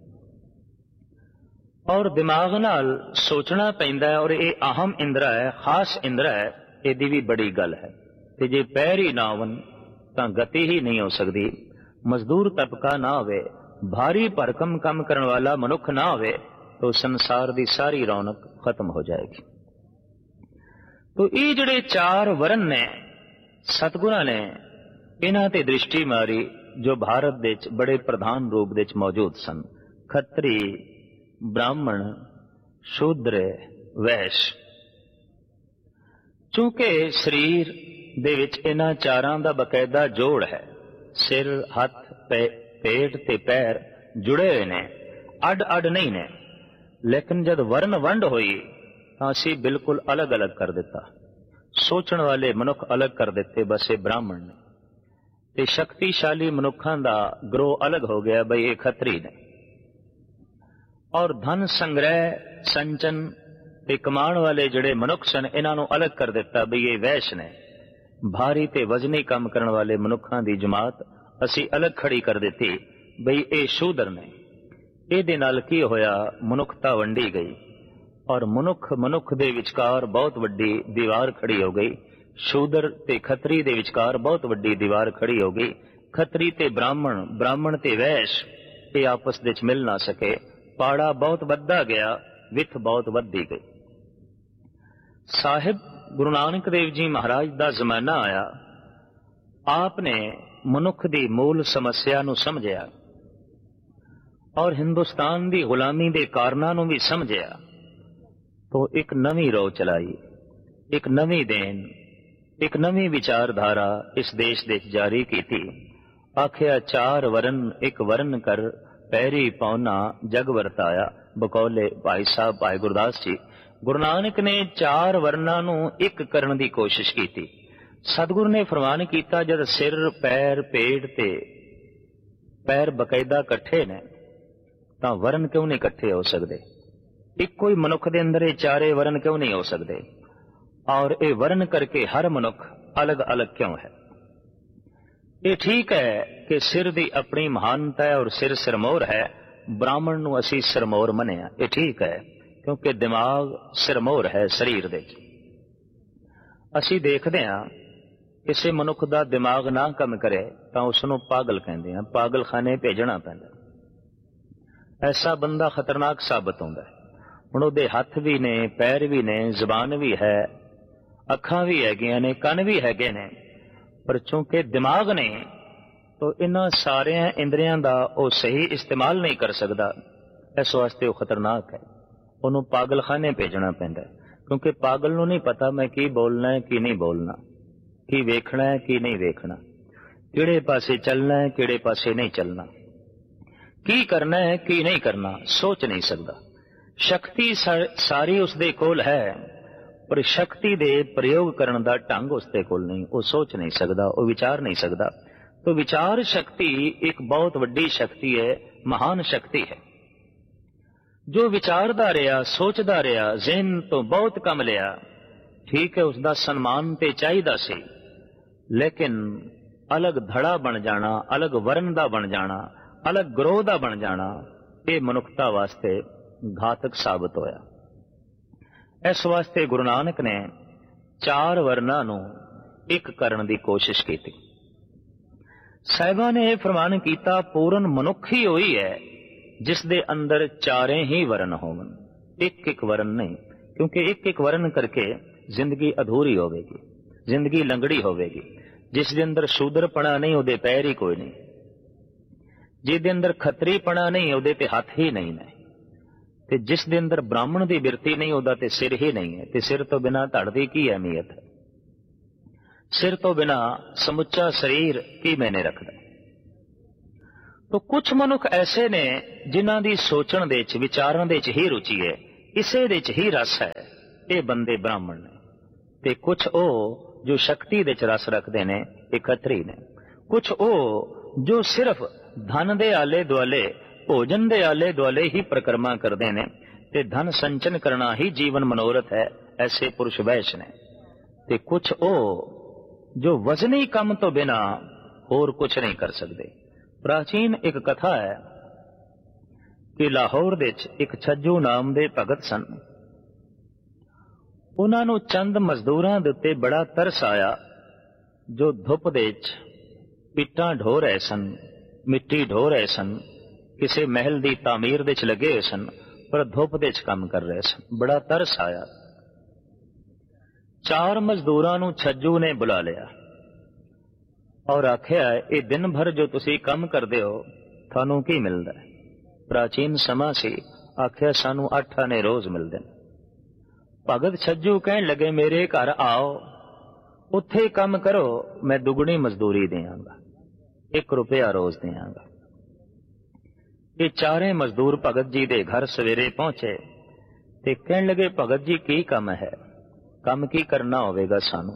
ਔਰ ਦਿਮਾਗ ਨਾਲ ਸੋਚਣਾ ਪੈਂਦਾ ਹੈ, ਔਰ ਇਹ ਅਹਮ ਇੰਦਰਾ ਹੈ, ਖਾਸ ਇੰਦਰਾ ਹੈ, ਇਹਦੀ ਵੀ ਬੜੀ ਗੱਲ ਹੈ। ਤੇ ਜੇ ਪੈਰ ਹੀ ਨਾ ਹੋਣ ਤਾਂ ਗਤੀ ਹੀ ਨਹੀਂ ਹੋ ਸਕਦੀ। ਮਜ਼ਦੂਰ ਤਬਕਾ ਨਾ ਹੋਵੇ, ਭਾਰੀ ਭਰਕਮ ਕੰਮ ਕਰਨ ਵਾਲਾ ਮਨੁੱਖ ਨਾ ਹੋਵੇ, तो संसार की सारी रौनक खत्म हो जाएगी। तो ये जड़े चार वर्ण ने सतगुरां ने इन्हां ते दृष्टि मारी जो भारत दे बड़े प्रधान रूप दे मौजूद सन। खत्री, ब्राह्मण, शूद्र, वैश्य। चूंकि शरीर दे विच इन्हां चारां दा बकायदा जोड़ है, सिर, हथ, पे, पेट ते पैर जुड़े हुए ने, अड अड नहीं ने। लेकिन जब वर्ण वंड हुई तो असी बिल्कुल अलग अलग कर दिता। सोचण वाले मनुख अलग कर दिते, बस ये ब्राह्मण ने। ते शक्तिशाली मनुखों का ग्रोह अलग हो गया, बई ये खत्री ने। और धन संग्रह संचन ते कमाण वाले जड़े मनुख सन, इन्हां नूं अलग कर दिता, बई ये वैश्य ने। भारी ते वजनी काम करने वाले मनुखों की जमात असी अलग खड़ी कर दी, बई ये शूदर ने। ਇਹਦੇ ਨਾਲ ਕੀ ਹੋਇਆ, ਮਨੁੱਖਤਾ ਵੰਡੀ ਗਈ ਔਰ ਮਨੁੱਖ ਮਨੁੱਖ ਦੇ ਵਿਚਕਾਰ ਬਹੁਤ ਵੱਡੀ ਦੀਵਾਰ ਖੜੀ ਹੋ ਗਈ। ਸ਼ੂਦਰ ਤੇ ਖੱਤਰੀ ਦੇ ਵਿਚਕਾਰ ਬਹੁਤ ਵੱਡੀ ਦੀਵਾਰ ਖੜੀ ਹੋ ਗਈ। ਖੱਤਰੀ ਤੇ ਬ੍ਰਾਹਮਣ, ਬ੍ਰਾਹਮਣ ਤੇ ਵੈਸ਼ ਇਹ ਆਪਸ ਵਿੱਚ ਮਿਲ ਨਾ ਸਕੇ। ਪਾੜਾ ਬਹੁਤ ਵੱਧਦਾ ਗਿਆ, ਵਿੱਥ ਬਹੁਤ ਵੱਧਦੀ ਗਈ। ਸਾਹਿਬ ਗੁਰੂ ਨਾਨਕ ਦੇਵ ਜੀ ਮਹਾਰਾਜ ਦਾ ਜ਼ਮਾਨਾ ਆਇਆ। ਆਪ ਨੇ ਮਨੁੱਖ ਦੀ ਮੂਲ ਸਮੱਸਿਆ ਨੂੰ ਸਮਝਿਆ और हिंदुस्तान की गुलामी के कारणों भी समझिया। तो एक नवी रो चलाई, एक नवी देन, एक नवी विचारधारा इस देश दे जारी की थी। आखिया चार वरन एक वरन कर पैरी पौना जग वरताया। बकौले भाई साहब भाई गुरदास जी, गुरु नानक ने चार वरना नू एक करने की कोशिश की थी। सतगुरु ने फरमान किया, जब सिर, पैर, पेट ते पैर बकायदा कट्ठे ने ਤਾਂ ਵਰਨ ਕਿਉਂ ਨਹੀਂ ਇਕੱਠੇ ਹੋ ਸਕਦੇ? ਇੱਕੋ ਹੀ ਮਨੁੱਖ ਦੇ ਅੰਦਰ ਇਹ ਚਾਰੇ ਵਰਨ ਕਿਉਂ ਨਹੀਂ ਹੋ ਸਕਦੇ? ਔਰ ਇਹ ਵਰਨ ਕਰਕੇ ਹਰ ਮਨੁੱਖ ਅਲੱਗ-ਅਲੱਗ ਕਿਉਂ ਹੈ? ਇਹ ਠੀਕ ਹੈ ਕਿ ਸਿਰ ਦੀ ਆਪਣੀ ਮਹਾਨਤਾ ਹੈ ਔਰ ਸਿਰ ਸਿਰਮੌਰ ਹੈ। ਬ੍ਰਾਹਮਣ ਨੂੰ ਅਸੀਂ ਸਿਰਮੌਰ ਮੰਨਿਆ, ਇਹ ਠੀਕ ਹੈ, ਕਿਉਂਕਿ ਦਿਮਾਗ ਸਿਰਮੌਰ ਹੈ ਸਰੀਰ ਦੇ। ਅਸੀਂ ਦੇਖਦੇ ਹਾਂ ਕਿਸੇ ਮਨੁੱਖ ਦਾ ਦਿਮਾਗ ਨਾ ਕੰਮ ਕਰੇ ਤਾਂ ਉਸ ਨੂੰ ਪਾਗਲ ਕਹਿੰਦੇ ਹਾਂ, ਪਾਗਲਖਾਨੇ ਭੇਜਣਾ ਪੈਂਦਾ। ऐसा बंदा खतरनाक साबित होता है। हुण उहदे हथ भी ने, पैर भी ने, जबान भी है, अखां भी हैगियां ने, कन भी हैगे ने, पर चूंकि दिमाग ने तो इन्हां सारियां इंद्रियां दा वो सही इस्तेमाल नहीं कर सकता। इस वास्ते वो खतरनाक है, उन्होंने पागलखाने भेजना पैंदा है। क्योंकि पागल नूं नहीं पता मैं की बोलना है की नहीं बोलना, की वेखना है की नहीं वेखना, किहड़े पासे चलना है किहड़े पासे नहीं चलना, की करना है की नहीं करना, सोच नहीं सकता। शक्ति सारी उसदे कोल है, पर शक्ति दे प्रयोग करने दा ढंग उसदे कोल नहीं, वो सोच नहीं सकता, वो विचार नहीं सकता। तो विचार शक्ति एक बहुत वड्डी शक्ति है, महान शक्ति है। जो विचारदा रहा, सोचदा रहा, ज़हन तो बहुत कम लिया, ठीक है, उसका सन्मान ते चाहिदा सी, लेकिन अलग धड़ा बन जाना, अलग वर्ण दा बन जाना, अलग ग्रोह का बन जाना, ये मनुखता वास्ते घातक साबित होया। इस वास्ते गुरु नानक ने चार वर्णा नू एक करने की कोशिश की थी। साहिबा ने यह फरमान किया, पूर्ण मनुख ही होई है जिस दे अंदर चारे ही वर्ण होवन, एक एक वर्ण नहीं। क्योंकि एक एक वर्ण करके जिंदगी अधूरी होवेगी, जिंदगी लंगड़ी होवेगी। जिस दे अंदर शूद्रपना नहीं, उहदे पैर ही कोई नहीं। जिहदे अंदर खतरीपना नहीं, उहदे ते हथ ही नहीं ने। ਤੇ ਜਿਸ ਦੇ ਅੰਦਰ ਬ੍ਰਾਹਮਣ ਦੀ ਬਿਰਤੀ ਨਹੀਂ, ਉਹਦਾ ਤੇ ਸਿਰ ਹੀ ਨਹੀਂ ਹੈ। ਤੇ ਸਿਰ ਤੋਂ ਬਿਨਾਂ ਧੜ ਦੀ ਕੀ ਅਹਿਮੀਅਤ ਹੈ? ਸਿਰ ਤੋਂ ਬਿਨਾਂ ਸਮੁੱਚਾ ਸਰੀਰ ਕੀ ਮੈਨੇ ਰੱਖਦਾ? ਤੋ ਕੁਝ ਮਨੁੱਖ ਐਸੇ ਨੇ ਜਿਨ੍ਹਾਂ ਦੀ ਸੋਚਣ ਦੇ ਚ, ਵਿਚਾਰਾਂ ਦੇ ਚ ਹੀ ਰੁਚੀ ਹੈ, ਇਸੇ ਦੇ ਚ ਹੀ ਰਸ ਹੈ, ਇਹ ਬੰਦੇ ਬ੍ਰਾਹਮਣ ਨੇ। ਤੇ ਕੁਝ ਉਹ ਜੋ ਸ਼ਕਤੀ ਦੇ ਚ ਰਸ ਰੱਖਦੇ ਨੇ, ਇਹ ਖੱਤਰੀ ਨੇ। ਕੁਝ ਉਹ ਜੋ ਸਿਰਫ ਧਨ ਦੇ ਆਲੇ ਦੁਆਲੇ, ਭੋਜਨ ਦੇ ਆਲੇ ਦੁਆਲੇ ਹੀ ਪ੍ਰਕਰਮਾ ਕਰਦੇ ਨੇ, ਤੇ ਧਨ ਸੰਚਨ ਕਰਨਾ ਹੀ ਜੀਵਨ ਮਨੋਰਥ ਹੈ, ਐਸੇ ਪੁਰਸ਼ ਵੈਸ਼ ਨੇ। ਤੇ ਕੁਝ ਉਹ ਜੋ ਵਜ਼ਨੀ ਕੰਮ ਤੋਂ ਬਿਨਾ ਹੋਰ ਕੁਝ ਨਹੀਂ ਕਰ ਸਕਦੇ। ਪ੍ਰਾਚੀਨ ਇੱਕ ਕਥਾ ਹੈ ਕਿ ਲਾਹੌਰ ਵਿੱਚ ਇੱਕ ਛੱਜੂ ਨਾਮ ਦੇ ਭਗਤ ਸਨ। ਉਹਨਾਂ ਨੂੰ ਚੰਦ ਮਜ਼ਦੂਰਾਂ ਦੇ ਉੱਤੇ ਬੜਾ ਤਰਸ ਆਇਆ ਜੋ ਧੁੱਪ ਦੇ ਵਿੱਚ ਇੱਟਾਂ ਢੋ ਰਹੇ ਸਨ, ਮਿੱਟੀ ਢੋ ਰਹੇ ਸਨ, ਕਿਸੇ ਮਹਿਲ ਦੀ ਤਾਮੀਰ ਦੇ ਚ ਲੱਗੇ ਹੋਏ ਸਨ, ਪਰ ਧੁੱਪ ਦੇ ਚ ਕੰਮ ਕਰ ਰਹੇ ਸਨ। ਬੜਾ ਤਰਸ ਆਇਆ। ਚਾਰ ਮਜ਼ਦੂਰਾਂ ਨੂੰ ਛੱਜੂ ਨੇ ਬੁਲਾ ਲਿਆ ਔਰ ਆਖਿਆ, ਇਹ ਦਿਨ ਭਰ ਜੋ ਤੁਸੀਂ ਕੰਮ ਕਰਦੇ ਹੋ, ਤੁਹਾਨੂੰ ਕੀ ਮਿਲਦਾ ਹੈ? ਪ੍ਰਾਚੀਨ ਸਮਾਂ ਸੀ, ਆਖਿਆ ਸਾਨੂੰ ਅੱਠ ਆਨੇ ਰੋਜ਼ ਮਿਲਦੇ ਨੇ। ਭਗਤ ਛੱਜੂ ਕਹਿਣ ਲੱਗੇ, ਮੇਰੇ ਘਰ ਆਓ, ਉੱਥੇ ਕੰਮ ਕਰੋ, ਮੈਂ ਦੁਗਣੀ ਮਜ਼ਦੂਰੀ ਦਿਆਂਗਾ, ਇੱਕ ਰੁਪਇਆ ਰੋਜ਼ ਦਿਆਂਗਾ। ਇਹ ਚਾਰੇ ਮਜ਼ਦੂਰ ਭਗਤ ਜੀ ਦੇ ਘਰ ਸਵੇਰੇ ਪਹੁੰਚੇ ਤੇ ਕਹਿਣ ਲੱਗੇ, ਭਗਤ ਜੀ ਕੀ ਕੰਮ ਹੈ? ਕੰਮ ਕੀ ਕਰਨਾ ਹੋਵੇਗਾ ਸਾਨੂੰ?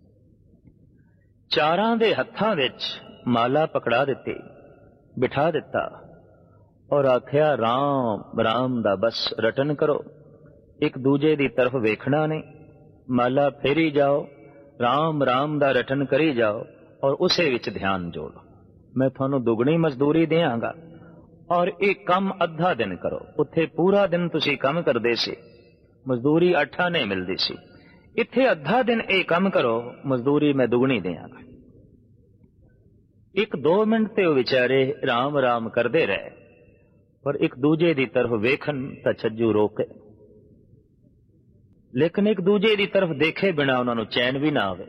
ਚਾਰਾਂ ਦੇ ਹੱਥਾਂ ਵਿੱਚ ਮਾਲਾ ਪਕੜਾ ਦਿੱਤੀ, ਬਿਠਾ ਦਿੱਤਾ ਔਰ ਆਖਿਆ, ਰਾਮ ਰਾਮ ਦਾ ਬਸ ਰਟਨ ਕਰੋ, ਇੱਕ ਦੂਜੇ ਦੀ ਤਰਫ ਵੇਖਣਾ ਨਹੀਂ, ਮਾਲਾ ਫੇਰੀ ਜਾਓ, ਰਾਮ ਰਾਮ ਦਾ ਰਟਨ ਕਰੀ ਜਾਓ ਔਰ ਉਸੇ ਵਿੱਚ ਧਿਆਨ ਜੋੜੋ। ਮੈਂ ਤੁਹਾਨੂੰ ਦੁਗਣੀ ਮਜ਼ਦੂਰੀ ਦਿਆਂਗਾ ਔਰ ਇਹ ਕੰਮ ਅੱਧਾ ਦਿਨ ਕਰੋ। ਉੱਥੇ ਪੂਰਾ ਦਿਨ ਤੁਸੀਂ ਕੰਮ ਕਰਦੇ ਸੀ, ਮਜ਼ਦੂਰੀ ਅੱਠਾਂ ਨੇ ਮਿਲਦੀ ਸੀ। ਇੱਥੇ ਅੱਧਾ ਦਿਨ ਇਹ ਕੰਮ ਕਰੋ, ਮਜ਼ਦੂਰੀ ਮੈਂ ਦੁਗਣੀ ਦਿਆਂਗਾ। ਇੱਕ ਦੋ ਮਿੰਟ ਤੇ ਉਹ ਵਿਚਾਰੇ ਰਾਮ ਰਾਮ ਕਰਦੇ ਰਹੇ, ਪਰ ਇੱਕ ਦੂਜੇ ਦੀ ਤਰਫ ਵੇਖਣ ਤਾਂ ਛੱਜੂ ਰੋਕੇ, ਲੇਕਿਨ ਇੱਕ ਦੂਜੇ ਦੀ ਤਰਫ ਦੇਖੇ ਬਿਨਾ ਉਹਨਾਂ ਨੂੰ ਚੈਨ ਵੀ ਨਾ ਆਵੇ।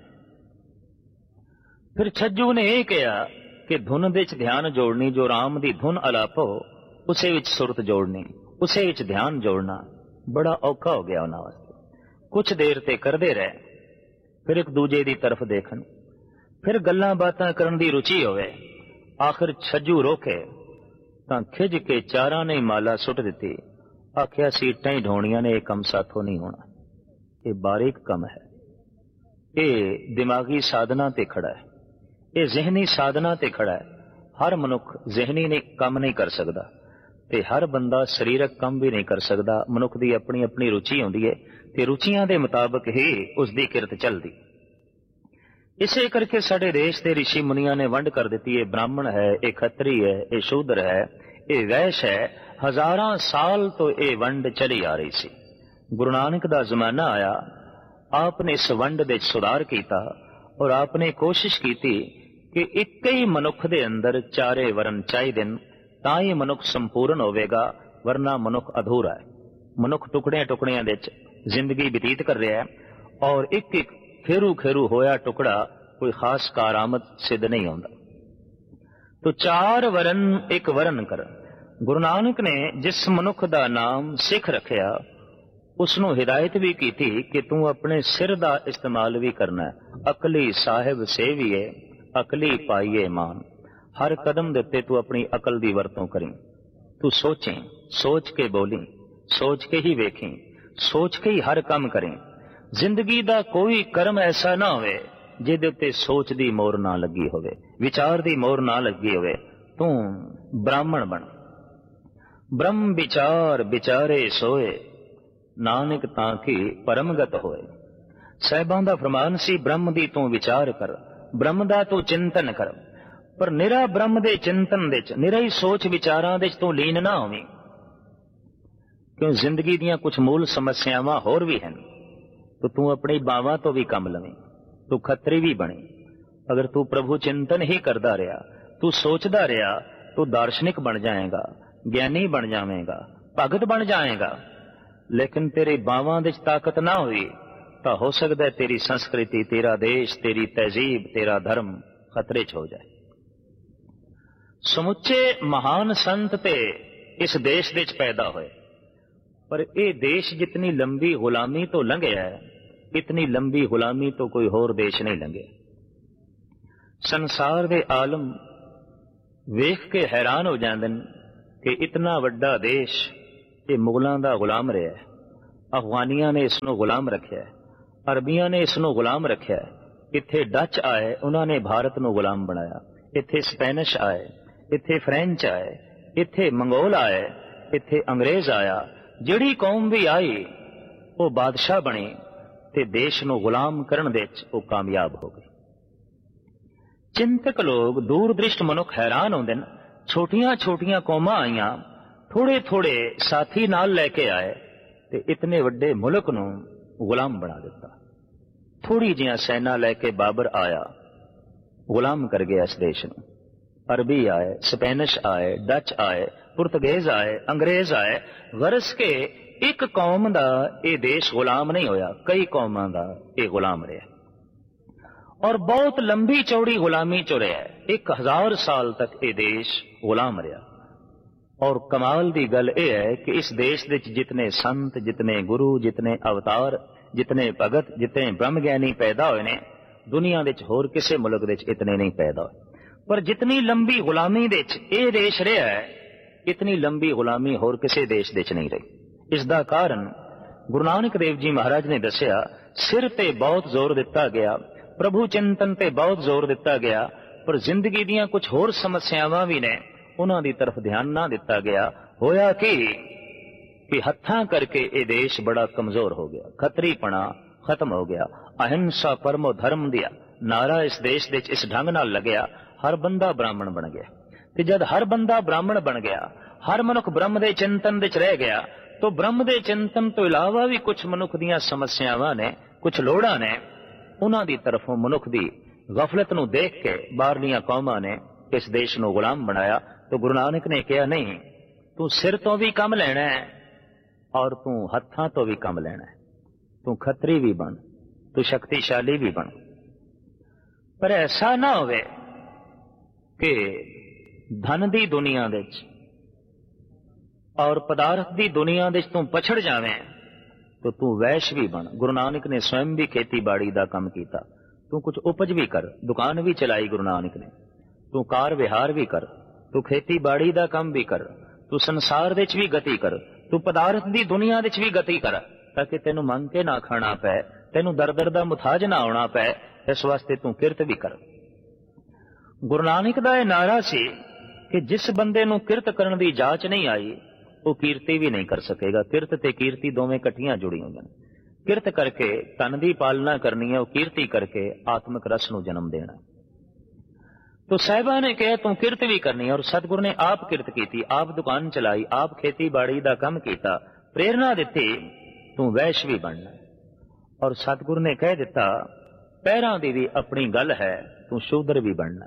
ਫਿਰ ਛੱਜੂ ਨੇ ਇਹ ਕਿਹਾ ਕਿ ਧੁਨ ਦੇ ਵਿੱਚ ਧਿਆਨ ਜੋੜਨੀ, ਜੋ ਰਾਮ ਦੀ ਧੁਨ ਅਲਾਪੋ, ਉਸੇ ਵਿੱਚ ਸੁਰਤ ਜੋੜਨੀ, ਉਸੇ ਵਿੱਚ ਧਿਆਨ ਜੋੜਨਾ ਬੜਾ ਔਖਾ ਹੋ ਗਿਆ ਉਹਨਾਂ ਵਾਸਤੇ। ਕੁਛ ਦੇਰ ਤੇ ਕਰਦੇ ਰਹੇ, ਫਿਰ ਇੱਕ ਦੂਜੇ ਦੀ ਤਰਫ ਦੇਖਣ, ਫਿਰ ਗੱਲਾਂ ਬਾਤਾਂ ਕਰਨ ਦੀ ਰੁਚੀ ਹੋਵੇ। ਆਖਿਰ ਛੱਜੂ ਰੋਕੇ ਤਾਂ ਖਿੱਚ ਕੇ ਚਾਰਾਂ ਨੇ ਮਾਲਾ ਸੁੱਟ ਦਿੱਤੀ। ਆਖਿਆ, ਸੀਟਾਂ ਹੀ ਢੋਣੀਆਂ ਨੇ, ਇਹ ਕੰਮ ਸਾਥੋਂ ਨਹੀਂ ਹੋਣਾ। ਇਹ ਬਾਰੀਕ ਕੰਮ ਹੈ, ਇਹ ਦਿਮਾਗੀ ਸਾਧਨਾ ਤੇ ਖੜਾ ਹੈ, ਇਹ ਜ਼ਿਹਨੀ ਸਾਧਨਾ ਤੇ ਖੜਾ ਹੈ। ਹਰ ਮਨੁੱਖ ਜ਼ਿਹਨੀ ਨੇ ਕੰਮ ਨਹੀਂ ਕਰ ਸਕਦਾ ਤੇ ਹਰ ਬੰਦਾ ਸਰੀਰਕ ਕੰਮ ਵੀ ਨਹੀਂ ਕਰ ਸਕਦਾ। ਮਨੁੱਖ ਦੀ ਆਪਣੀ ਆਪਣੀ ਰੁਚੀ ਹੁੰਦੀ ਹੈ ਤੇ ਰੁਚੀਆਂ ਦੇ ਮੁਤਾਬਕ ਹੀ ਉਸ ਦੀ ਕਿਰਤ ਚੱਲਦੀ। ਇਸੇ ਕਰਕੇ ਸਾਡੇ ਦੇਸ਼ ਦੇ ਰਿਸ਼ੀ ਮੁਨੀਆਂ ਨੇ ਵੰਡ ਕਰ ਦਿੱਤੀ, ਇਹ ਬ੍ਰਾਹਮਣ ਹੈ, ਇਹ ਖੱਤਰੀ ਹੈ, ਇਹ ਸ਼ੂਦਰ ਹੈ, ਇਹ ਵੈਸ਼ ਹੈ। ਹਜ਼ਾਰਾਂ ਸਾਲ ਤੋਂ ਇਹ ਵੰਡ ਚਲੀ ਆ ਰਹੀ ਸੀ। ਗੁਰੂ ਨਾਨਕ ਦਾ ਜ਼ਮਾਨਾ ਆਇਆ, ਆਪ ਨੇ ਇਸ ਵੰਡ ਦੇ ਸੁਧਾਰ ਕੀਤਾ ਔਰ ਆਪ ਨੇ ਕੋਸ਼ਿਸ਼ ਕੀਤੀ ਕਿ ਇੱਕ ਹੀ ਮਨੁੱਖ ਦੇ ਅੰਦਰ ਚਾਰੇ ਵਰਨ ਚਾਹੀਦੇ ਨੇ, ਤਾਂ ਹੀ ਮਨੁੱਖ ਸੰਪੂਰਨ ਹੋਵੇਗਾ, ਵਰਨਾ ਮਨੁੱਖ ਅਧੂਰਾ ਹੈ। ਮਨੁੱਖ ਟੁਕੜਿਆਂ ਟੁਕੜਿਆਂ ਦੇ ਵਿੱਚ ਜ਼ਿੰਦਗੀ ਬਤੀਤ ਕਰ ਰਿਹਾ ਹੈ ਔਰ ਇੱਕ ਇੱਕ ਖੇਰੂ ਖੇਰੂ ਹੋਇਆ ਟੁਕੜਾ ਕੋਈ ਖਾਸ ਕਾਰਾਮਦ ਸਿੱਧ ਨਹੀਂ ਹੁੰਦਾ। ਤੋ ਚਾਰ ਵਰਨ ਇੱਕ ਵਰਨ ਕਰ। ਗੁਰੂ ਨਾਨਕ ਨੇ ਜਿਸ ਮਨੁੱਖ ਦਾ ਨਾਮ ਸਿੱਖ ਰੱਖਿਆ, ਉਸ ਨੂੰ ਹਿਦਾਇਤ ਵੀ ਕੀਤੀ ਕਿ ਤੂੰ ਆਪਣੇ ਸਿਰ ਦਾ ਇਸਤੇਮਾਲ ਵੀ ਕਰਨਾ ਹੈ। ਅਕਲੀ ਸਾਹਿਬ ਸੇਵੀਏ, ਅਕਲੀ ਪਾਈਏ ਮਾਨ। ਹਰ ਕਦਮ ਦੇ ਉੱਤੇ ਤੂੰ ਆਪਣੀ ਅਕਲ ਦੀ ਵਰਤੋਂ ਕਰੀਂ। ਤੂੰ ਸੋਚੇ, ਸੋਚ ਕੇ ਬੋਲੀ, ਸੋਚ ਕੇ ਹੀ ਵੇਖੀ, ਸੋਚ ਕੇ ਹੀ ਹਰ ਕੰਮ ਕਰੀਂ। ਜ਼ਿੰਦਗੀ ਦਾ ਕੋਈ ਕਰਮ ਐਸਾ ਨਾ ਹੋਵੇ ਜਿਹਦੇ ਉੱਤੇ ਸੋਚ ਦੀ ਮੋਹਰ ਨਾ ਲੱਗੀ ਹੋਵੇ, ਵਿਚਾਰ ਦੀ ਮੋਹਰ ਨਾ ਲੱਗੀ ਹੋਵੇ। ਤੂੰ ਬ੍ਰਾਹਮਣ ਬਣ। ਬ੍ਰਹਮ ਵਿਚਾਰ ਵਿਚਾਰੇ ਸੋਏ, ਨਾਨਕ ਤਾਂ ਕੀ ਪਰਮਗਤ ਹੋਏ। ਸਾਹਿਬਾਂ ਦਾ ਫਰਮਾਨ ਸੀ, ਬ੍ਰਹਮ ਦੀ ਤੂੰ ਵਿਚਾਰ ਕਰ, ਬ੍ਰਹਮ ਦਾ ਤੂੰ ਚਿੰਤਨ ਕਰ, ਪਰ ਨਿਰਾ ਬ੍ਰਹਮ ਦੇ ਚਿੰਤਨ ਦੇ ਚ, ਨਿਰਾ ਹੀ ਸੋਚ ਵਿਚਾਰਾਂ ਦੇ ਚ ਤੂੰ ਲੀਨ ਨਾ ਹੋਵੇਂ। ਕਿਉਂ ਜ਼ਿੰਦਗੀ ਦੀਆਂ ਕੁਝ ਮੂਲ ਸਮੱਸਿਆਵਾਂ ਹੋਰ ਵੀ ਹਨ। ਤਾਂ ਤੂੰ ਆਪਣੀ ਬਾਵਾਂ ਤੋਂ ਵੀ ਕੰਮ ਲਵੇਂ, ਤੂੰ ਖੱਤਰੀ ਵੀ ਬਣੇ। ਅਗਰ ਤੂੰ ਪ੍ਰਭੂ ਚਿੰਤਨ ਹੀ ਕਰਦਾ ਰਿਹਾ, ਤੂੰ ਸੋਚਦਾ ਰਿਹਾ, ਤੂੰ ਦਾਰਸ਼ਨਿਕ ਬਣ ਜਾਏਗਾ, ਗਿਆਨੀ ਬਣ ਜਾਵੇਂਗਾ, ਭਗਤ ਬਣ ਜਾਏਗਾ। ਲੇਕਿਨ ਤੇਰੇ ਬਾਵਾਂ ਦੇ ਚ ਤਾਕਤ ਨਾ ਹੋਈ ਤਾਂ ਹੋ ਸਕਦਾ ਤੇਰੀ ਸੰਸਕ੍ਰਿਤੀ, ਤੇਰਾ ਦੇਸ਼, ਤੇਰੀ ਤਹਿਜ਼ੀਬ, ਤੇਰਾ ਧਰਮ ਖਤਰੇ ਚ ਹੋ ਜਾਏ। ਸਮੁੱਚੇ ਮਹਾਨ ਸੰਤ ਤੇ ਇਸ ਦੇਸ਼ ਦੇ ਚ ਪੈਦਾ ਹੋਏ। पर ये देश जितनी लंबी गुलामी तो लंघिया है, इतनी लंबी गुलामी तो कोई होर देश नहीं लंघे। संसार दे आलम वेख के हैरान हो जाते हैं कि इतना वड्डा देश ये मुगलों का गुलाम रहा है। अफगानिया ने इसनों गुलाम रखा है, अरबिया ने इसनों गुलाम रखा है। इत्थे डच आए, उन्होंने भारत नूं गुलाम बनाया। इत्थे स्पैनिश आए, इत्थे फ्रेंच आए, इत्थे मंगोल आए, इत्थे अंग्रेज आया। जिहड़ी कौम भी आई वो बादशाह बनी ते देश नूं गुलाम करन दे विच वो कामयाब हो गई। चिंतक लोग, दूरदृष्ट मनुख हैरान होंदे न। छोटियां छोटियां कौमां आईयां, थोड़े थोड़े साथी नाल लैके आए ते इतने वड्डे मुल्क नूं गुलाम बना दिता। थोड़ी जिहां सैना लैके बाबर आया, गुलाम कर गया इस देश नूं। अरबी आए, स्पेनिश आए, डच आए, पुर्तगेज आए, अंग्रेज आए। गरज के एक कौम दा ये देश गुलाम नहीं होया, कई कौमां दा ये गुलाम रहा और बहुत लंबी चौड़ी गुलामी चो रहा है। एक हजार साल तक ये देश गुलाम रहा। और कमाल दी गल यह है कि इस देश दे जितने संत, जितने गुरु, जितने अवतार, जितने भगत, जितने ब्रह्म ज्ञानी पैदा हुए ने, दुनिया दे होर किसी मुल्क दे इतने नहीं पैदा हुए। पर जितनी लंबी गुलामी दे ये देश रहा है, इतनी लंबी गुलामी होर किसी देश दे नहीं रही। इसका कारण गुरु नानक देव जी महाराज ने दसिया, सिर ते बहुत जोर दिता गया, प्रभु चिंतन ते बहुत जोर दिता गया, पर जिंदगी दियां कुछ होर समस्यावां भी ने, उन्हां दी तरफ ध्यान ना दिता गया। होया कि कि हत्थां करके ये देश बड़ा कमजोर हो गया, खतरीपना खत्म हो गया। अहिंसा परमो धर्म दिया नारा इस देश दे इस ढंग नाल लगया, हर बंदा ब्राह्मण बन गया। ते जद हर बंदा ब्राह्मण बन गया, हर मनुख ब्रह्म दे चिंतन विच रह गया, तो ब्रह्म दे चिंतन तो इलावा भी कुछ मनुख दियां समस्यावां ने, कुछ लोड़ां ने, उन्हां दी तरफों मनुख दी गफलत नूं देख के बाहरलियां कौमां ने इस देश नूं गुलाम बनाया। तो गुरु नानक ने कहा, नहीं, तू सिर तो भी कम लेना है और तू हत्थां तो भी कम लेना है। तू खतरी भी बन, तू शक्तिशाली भी बन, पर ऐसा ना होवे कि धन दी दुनिया दे और पदार्थ दी दुनिया दे तू पछड़ जावे तो तू वैश भी बन। गुरु नानक ने स्वयं भी खेती बाड़ी का काम किया। तू कुछ उपज भी कर, दुकान भी चलाई गुरु नानक ने। तू कार विहार भी कर, तू खेती बाड़ी का काम भी कर, तू संसार दे भी गति कर, तू पदार्थ दी दुनिया दे भी गति कर, ताकि तेनू मंग के ना खाना पै, तेनू दर दर दा मुथाज ना होना पै। इस वास्ते तू किरत भी कर। गुरु नानक दा यह नारा सी कि जिस बंदे नू किरत करन दी जाच नहीं आई, वो कीर्ति भी नहीं कर सकेगा। किरत ते कीर्ति दोवें इकट्ठियां जुड़ी हुई हैं। किरत करके तन दी पालना करनी है, वो कीर्ति करके आत्मिक रस नू जन्म देना। तो साहिबा ने कहा तू किरत भी करनी है, और सतगुरु ने आप किरत की, आप दुकान चलाई, आप खेती बाड़ी का काम किया, प्रेरणा दी तू वैश भी बनना। और सतगुरु ने कह दिता, पैरां दी भी अपनी गल है, तू शूद्र भी बनना।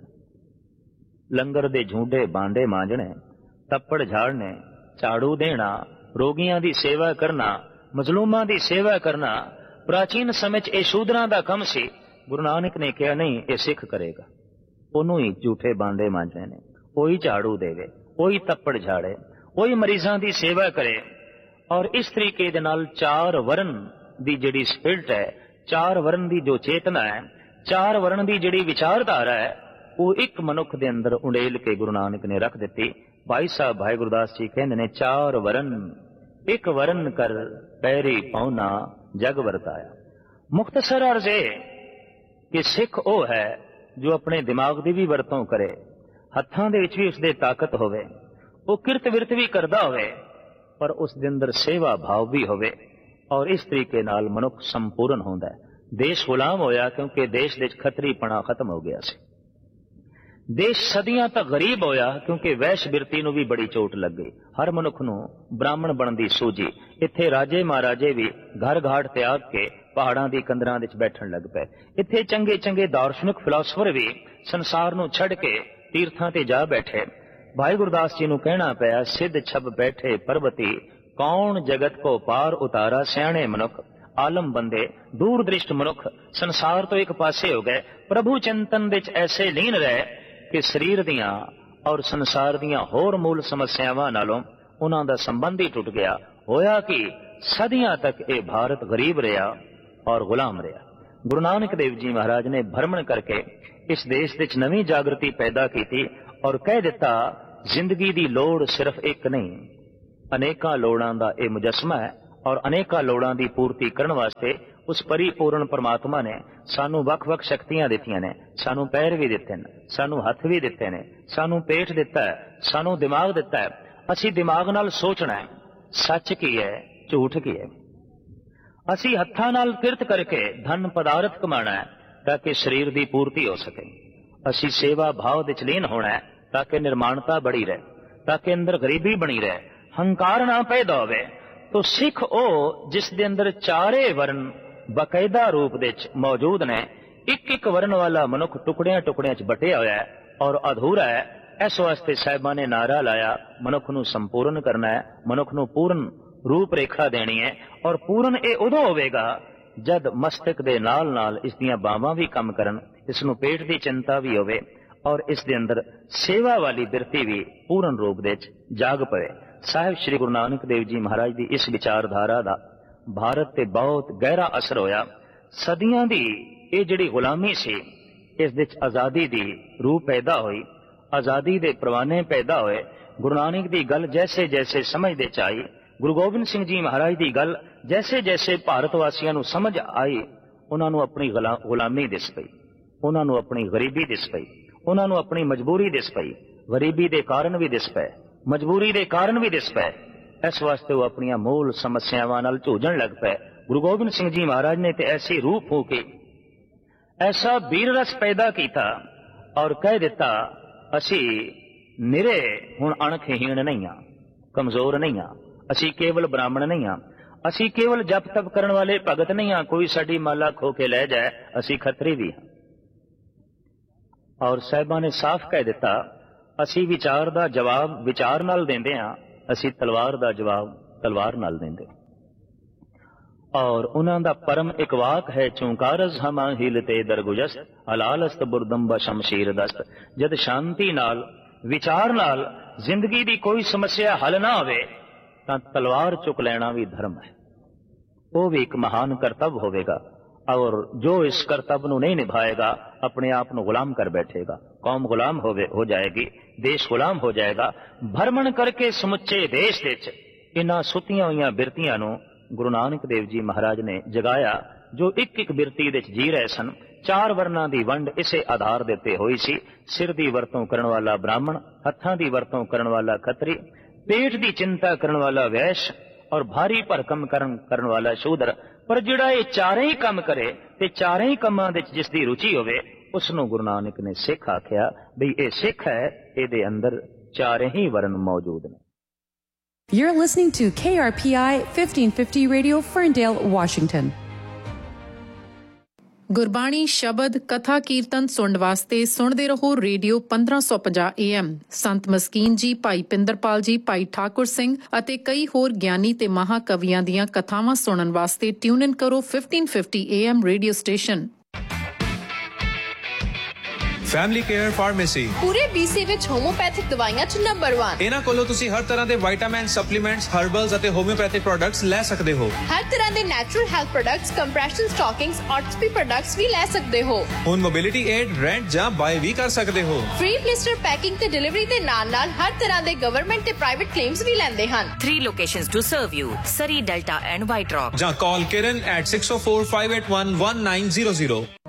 लंगर दे झूठे बांडे मांजने, तप्पड़ झाड़ने, झाड़ू देना, रोगियां दी सेवा करना, मजलूमां दी सेवा करना, प्राचीन समय च यह शूद्रां दा काम सी। गुरु नानक ने कहा नहीं, ये सिख करेगा। ओनू ही झूठे बांडे मांजने ने, वही झाड़ू देवे, वही तप्पड़ झाड़े, वही मरीजां दी सेवा करे। और इस तरीके दे नाल चार वर्ण दी जिहड़ी स्पिरिट है, चार वर्ण दी जो चेतना है, चार वर्ण दी जिहड़ी विचारधारा है, वो एक मनुख दे अंदर उंडेल के गुरु नानक ने रख दिती। भाई साहब भाई गुरदास जी कहते ने, चार वर्ण एक वर्ण कर पैरी पौना जग वरताया। मुख्तसर अर्ज है कि सिख वो है जो अपने दिमाग की भी वरतों करे, हत्थां दे विच भी उसदे ताकत होवे, वो किरत विरत भी करदा होवे, पर उस दे अंदर सेवा भाव भी होवे। और इस तरीके नाल मनुख संपूर्ण होंदा है। देश गुलाम होया क्योंकि देश दे खतरीपना खत्म हो गया सी। देश सदियां तक गरीब होया क्योंकि वैश बिरती नूं भी बड़ी चोट लग गई। हर मनुख नूं ब्राह्मण बनण दी सूझी। इत्थे राजे महाराजे भी घर घाट त्याग के पहाड़ां दी कंदरां विच बैठण लग पए। इत्थे चंगे चंगे दार्शनिक फिलासफर भी संसार नूं छड़ के तीर्थां ते जा बैठे। भाई गुरदास जी नूं कहना पिया, सिद्ध छब बैठे पर्वती, कौन जगत को पार उतारा। सियाणे मनुख, आलम बंदे, दूर दृष्ट मनुख संसार तो एक पासे हो गए, प्रभु चिंतन विच ऐसे लीन रहे कि शरीर दियां और संसार दियां होर मूल समस्यावां नालों उन्हां दा संबंध ही टुट गया। होया कि सदियां तक ये भारत गरीब रहा और गुलाम रहा। गुरु नानक देव जी महाराज ने भ्रमण करके इस देश विच नवी जागृति पैदा की और कह दिता जिंदगी दी लोड़ सिर्फ एक नहीं, अनेकां लोड़ां दा ये मुजस्मा है और अनेकां लोड़ां दी पूर्ति करन वास्ते उस परिपूर्ण परमात्मा ने सानू वख-वख शक्तियां दित्तियां ने। सानू पैर भी दिते ने, सानू हथ भी दिते ने, सानू पेट दिता है, सानू दिमाग दिता है। असी दिमाग नाल सोचना है सच की है झूठ की है। असी हत्थां नाल किरत करके धन पदार्थ कमाना है ताकि शरीर की पूर्ति हो सके। असी सेवा भाव विच लीन होना है ताकि निर्माणता बड़ी रहे, ताकि अंदर गरीबी बनी रहे, हंकार ना पैदा होवे। तो सिख ओ जिस दे अंदर चारे वर्ण बकायदा रूप दे मौजूद ने। एक एक वर्ण वाला मनुख टुकड़ियां टुकड़ियां च बटिया होया है और अधूरा है। इस वास्ते साहिबां ने नारा लाया मनुख नूं संपूर्ण करना है, मनुख नूं पूर्ण रूप रेखा देनी है। और पूर्ण ये उदों होवेगा जद मस्तक दे नाल नाल इस दियां बावां भी काम करन, इसनूं पेट दी चिंता भी होवे और इस दे अंदर सेवा वाली बिरती भी पूर्ण रूप दे जाग पवे। साहिब श्री गुरु नानक देव जी महाराज दी इस विचारधारा दा भारत ते बहुत गहरा असर होया। सदियां दी ये जिहड़ी गुलामी सी इस विच आजादी दी रूह पैदा हुई, आजादी दे परवाने पैदा होए। गुरु नानक दी गल जैसे जैसे समझ दे आई, गुरु गोबिंद सिंह जी महाराज दी गल जैसे जैसे भारत वासियों नूं समझ आई, उन्हां नूं अपनी गुलामी दिस पई, उन्हां नूं अपनी गरीबी दिस पई, उन्हां नूं अपनी मजबूरी दिस पई। गरीबी दे कारण भी दिस पए, मजबूरी दे कारण भी दिस पए। इस वास्ते वो अपनी मूल समस्यावां नाल झूझण लग पए। गुरु गोबिंद सिंह जी महाराज ने ते ऐसी रूह फूकी, ऐसा वीर रस पैदा किया और कह दिता असी निरे हुण अणखहीन नहीं हाँ, कमजोर नहीं हाँ, असी केवल ब्राह्मण नहीं हाँ, असी केवल जप तप करने वाले भगत नहीं हाँ, कोई साडी माला खो के ले जाए असी खतरी भी हाँ। और साहिबां ने साफ कह दिता असी विचार दा जवाब विचार नाल देंदे हाँ, असी तलवार दा जवाब तलवार नाल देंदे। और उन्हां दा परम एक वाक है चूंकारज हमा हिलते दरगुजस्त हलालस्त बुरदम्बा शमशीर दस्त। जद शांति नाल विचार नाल जिंदगी दी कोई समस्या हल ना होवे तां तलवार चुक लेना भी धर्म है, वो भी एक महान कर्तव्य होवेगा। और जो इस कर्तव्य नूं नहीं निभाएगा अपने आप नूं गुलाम कर बैठेगा। कौम गुलाम होवे हो जाएगी, देश गुलाम हो जाएगा। भ्रमण करके समुचे देश विच इन्हां सुतियां होईयां बिरतियां नूं गुरु नानक देव जी महाराज ने जगाया, जो एक एक बिरती विच जी रहे सन। चार वर्णां दी वंड इसे आधार दे उत्ते होई सी। सिर दी वरतों करन वाला ब्राह्मण, हत्थां दी वरतों करन वाला खत्री, पेट दी चिंता करन वाला वैश्य और भारी भरकम करन करन वाला शूद्र। पर जिहड़ा ये चारे ही काम करे ते चारे ही कामां दे जिस दी रुचि होवे उसनूं गुरु नानक ने सिख आख्या भी ये सिख है, इहदे अंदर चारे ही वर्ण मौजूद ने। You're listening to K R P I fifteen fifty Radio, Ferndale, Washington. Gurbani ਸ਼ਬਦ ਕਥਾ ਕੀਰਤਨ ਸੁਣਨ ਵਾਸਤੇ ਸੁਣਦੇ ਰਹੋ ਰੇਡੀਓ ਪੰਦਰਾਂ ਸੌ ਪੰਜਾਹ ਏ ਐਮ। ਸੰਤ ਮਸਕੀਨ ਜੀ, ਭਾਈ ਪਿੰਦਰਪਾਲ ਜੀ, ਭਾਈ ਠਾਕੁਰ ਸਿੰਘ ਅਤੇ ਕਈ ਹੋਰ ਗਿਆਨੀ ਤੇ ਮਹਾਕਵੀਆਂ ਦੀਆਂ ਕਥਾਵਾਂ ਸੁਣਨ ਵਾਸਤੇ ਟਿਊਨ ਇਨ ਕਰੋ fifteen fifty A M radio station. Family care pharmacy ਪੂਰੇ ਬੀਸੀ ਵਿੱਚ ਹੋਮੋਪੈਥਿਕ ਦਵਾਈਆਂ ਚ ਨੰਬਰ ਇੱਕ। ਇਹਨਾਂ ਕੋਲੋਂ ਤੁਸੀਂ ਹਰ ਤਰ੍ਹਾਂ ਦੇ ਵਿਟਾਮਿਨ, ਸਪਲੀਮੈਂਟਸ, ਹਰਬਲਸ ਅਤੇ ਹੋਮਿਓਪੈਥਿਕ ਪ੍ਰੋਡਕਟਸ ਲੈ ਸਕਦੇ ਹੋ। ਹਰ ਤਰ੍ਹਾਂ ਦੇ natural health products, compression ਸਟਾਕਿੰਗਸ, ਆਰਥੋਪੀ products ਵੀ ਲੈ ਸਕਦੇ ਹੋ। ਹੁਣ ਮੋਬਿਲਿਟੀ ਏਡ, ਰੈਂਟ ਜਾਂ ਬਾਏ ਵੀ ਕਰ ਸਕਦੇ ਹੋ। ਫ੍ਰੀ ਬਲਿਸਟਰ ਪੈਕਿੰਗ ਤੇ ਡਿਲੀਵਰੀ ਦੇ ਨਾਲ ਨਾਲ ਹਰ ਤਰ੍ਹਾਂ ਦੇ ਗਵਰਨਮੈਂਟ ਤੇ ਪ੍ਰਾਈਵੇਟ ਕਲੇਮਸ ਵੀ ਲੈਂਦੇ ਹਨ। Three locations to serve you: Surrey, Delta and White Rock. ਜਾਂ ਕਾਲ Kiran at six oh four, five eight one, one nine zero zero.